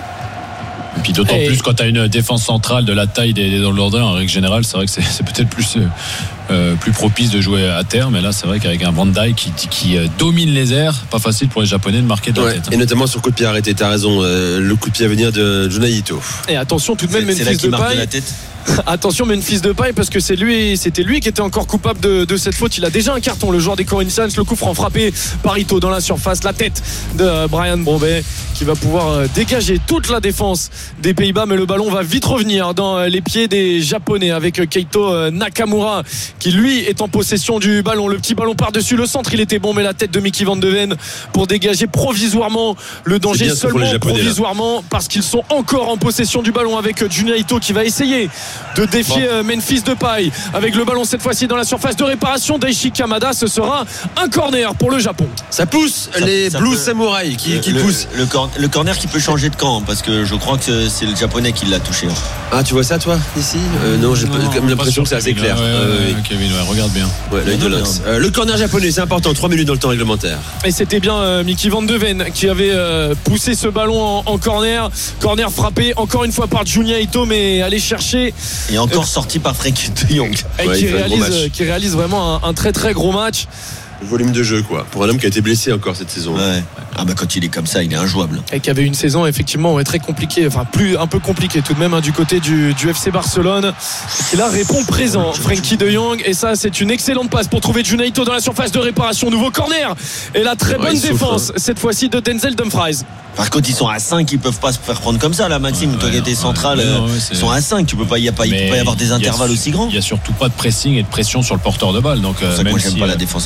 Et puis d'autant et... plus quand tu as une défense centrale de la taille des, des Hollandais en règle générale, c'est vrai que c'est, c'est peut-être plus, euh, plus propice de jouer à terre, mais là c'est vrai qu'avec un Van Dijk qui, qui euh, domine les airs, pas facile pour les Japonais de marquer de la ouais, tête. Et notamment sur le coup de pied arrêté, t'as raison, euh, le coup de pied à venir de Junya Ito. Et attention tout de même, Memphis Depay. Attention Memphis Depay parce que c'est lui, c'était lui qui était encore coupable de, de cette faute. Il a déjà un carton, le joueur des Corinthians. Le coup franc frappé par Ito dans la surface, la tête de Brian Brobet qui va pouvoir dégager toute la défense des Pays-Bas, mais le ballon va vite revenir dans les pieds des Japonais avec Keito Nakamura qui lui est en possession du ballon. Le petit ballon par-dessus le centre, il était bon, mais la tête de Mickey Van de Ven pour dégager provisoirement le danger, seulement provisoirement là. Parce qu'ils sont encore en possession du ballon avec Junya Ito qui va essayer de défier bon. Memphis Depay avec le ballon cette fois-ci dans la surface de réparation d'Aichi Kamada. Ce sera un corner pour le Japon. Ça pousse ça, les ça Blue Samurai qui, le, qui le, poussent le, cor- le corner qui peut changer de camp parce que je crois que c'est le Japonais qui l'a touché. Ah tu vois ça toi ici euh, Non j'ai non, pas, non, l'impression que c'est assez clair. Ouais, ouais, euh, ouais, Kevin, ouais, regarde bien. Ouais, l'œil de lynx. Euh, le corner japonais c'est important, trois minutes dans le temps réglementaire. Et c'était bien euh, Mickey Van de Ven qui avait euh, poussé ce ballon en, en corner. Corner frappé encore une fois par Junya Ito, mais aller chercher. Et encore euh, sorti par Frenkie de Jong. Et ouais, qui, réalise, qui réalise vraiment un, un très très gros match. Le volume de jeu quoi, pour un homme qui a été blessé encore cette saison. Ouais. Ah bah quand il est comme ça, il est injouable. Et qui avait une saison effectivement ouais, très compliquée, enfin plus un peu compliquée tout de même hein, du côté du, du F C Barcelone. Et là répond présent Frenkie de Jong, et ça c'est une excellente passe pour trouver Junya Ito dans la surface de réparation. Nouveau corner et la très bonne ouais, défense souffre, hein. Cette fois-ci de Denzel Dumfries. Par contre ils sont à cinq, ils peuvent pas se faire prendre comme ça là Maxime, ouais, toi qui étais central, ils sont à cinq, tu peux pas, il y a pas, il peut pas y avoir des intervalles a, aussi grands. Il y a surtout pas de pressing et de pression sur le porteur de balle, donc c'est pour ça que moi j'aime si pas euh... la défense à cinq.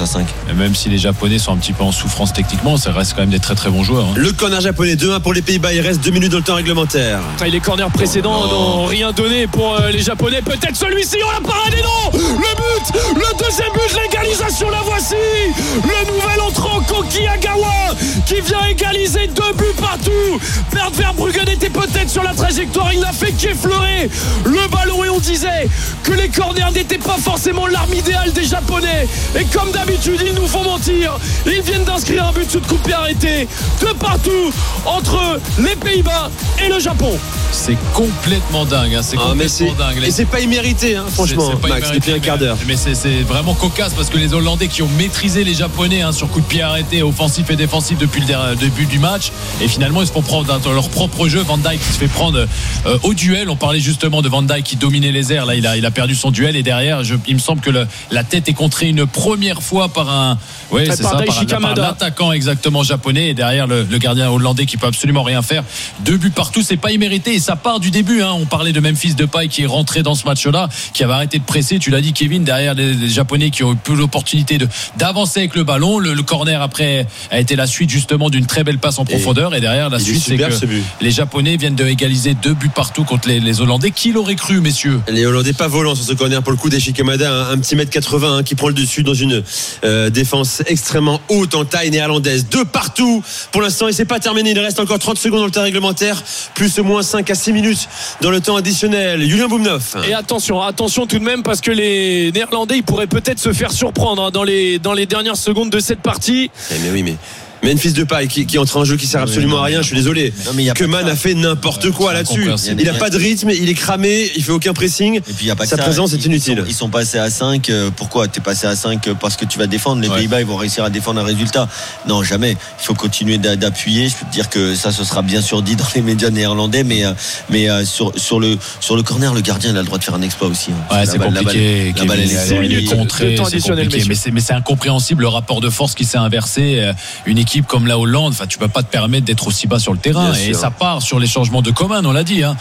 Et même si les Japonais sont un petit peu en souffrance techniquement, ça reste quand même des très très bons joueurs. Hein. Le corner japonais, deux un pour les Pays-Bas. Il reste deux minutes dans le temps réglementaire. Et les corners précédents n'ont rien donné pour les Japonais. Peut-être celui-ci, on la parade et non. Le but, le deuxième but, l'égalisation, la voici. Le nouvel entrant Koki Agawa qui vient égaliser deux buts partout. Bert Verbruggen était peut-être sur la trajectoire, il n'a fait qu'effleurer le ballon et on disait que les corners n'étaient pas forcément l'arme idéale des Japonais. Et comme d'habitude, ils nous font mentir. Ils viennent d'inscrire un but sous de coup de pied arrêté de partout entre les Pays-Bas et le Japon. C'est complètement dingue, hein. c'est ah, complètement c'est, dingue. Et c'est pas immérité, hein, franchement, c'est, c'est Max, immérité, depuis un quart d'heure. Mais, mais c'est, c'est vraiment cocasse parce que les Hollandais qui ont maîtrisé les Japonais hein, sur coup de pied arrêté, offensif et défensif depuis le début du match, et finalement ils se font prendre dans leur propre jeu. Van Dijk qui se fait prendre euh, au duel. On parlait justement de Van Dijk qui dominait les airs. Là, il a, il a perdu son duel et derrière, je, il me semble que le, la tête est contrée une première fois par un, ouais, c'est ça, par, par l'attaquant exactement japonais et derrière le, le gardien hollandais qui peut absolument rien faire. Deux buts partout, c'est pas immérité et ça part du début. Hein. On parlait de Memphis Depay qui est rentré dans ce match-là, qui avait arrêté de presser. Tu l'as dit, Kevin, derrière les, les Japonais qui ont eu peu l'opportunité de, d'avancer avec le ballon. Le, le corner après a été la suite justement d'une très belle passe en profondeur et, et derrière la suite, c'est que les Japonais viennent de égaliser deux buts partout contre les, les Hollandais. Qui l'aurait cru, messieurs? Les Hollandais pas volants sur ce corner pour le coup. Daichi Kamada, un, un petit mètre quatre-vingts hein, qui prend le dessus dans une euh, défense extrêmement haute en taille néerlandaise. Deux partout pour l'instant et c'est pas terminé. Il reste encore trente secondes dans le temps réglementaire, plus ou moins cinq à six minutes dans le temps additionnel. Julien Boumnoff. Et attention, attention tout de même parce que les Néerlandais ils pourraient peut-être se faire surprendre hein, dans les dans les dernières secondes de cette partie. Eh mais oui mais Memphis Depay qui, qui entre en jeu qui sert absolument à rien, je suis désolé. Koeman a fait n'importe quoi ouais, là-dessus. Il n'a pas de rythme, il est cramé, il fait aucun pressing. Et puis, y a pas Sa ça, présence est inutile. Ils sont, ils sont passés à cinq. Pourquoi t'es passé à cinq parce que tu vas défendre. Les ouais. Pays-Bas ils vont réussir à défendre un résultat. Non, jamais. Il faut continuer d'appuyer. Je peux te dire que ça, ce sera bien sûr dit dans les médias néerlandais, mais mais sur sur le sur le corner, le gardien il a le droit de faire un exploit aussi. Hein. Ouais, c'est balle, compliqué. La balle, la balle, elle est contrée. C'est compliqué. Mais c'est mais c'est incompréhensible le rapport de force qui s'est inversé. Une équipe comme la Hollande, enfin tu peux pas te permettre d'être aussi bas sur le terrain. Bien et sûr. Ça part sur les changements de Coman, on l'a dit. Hein.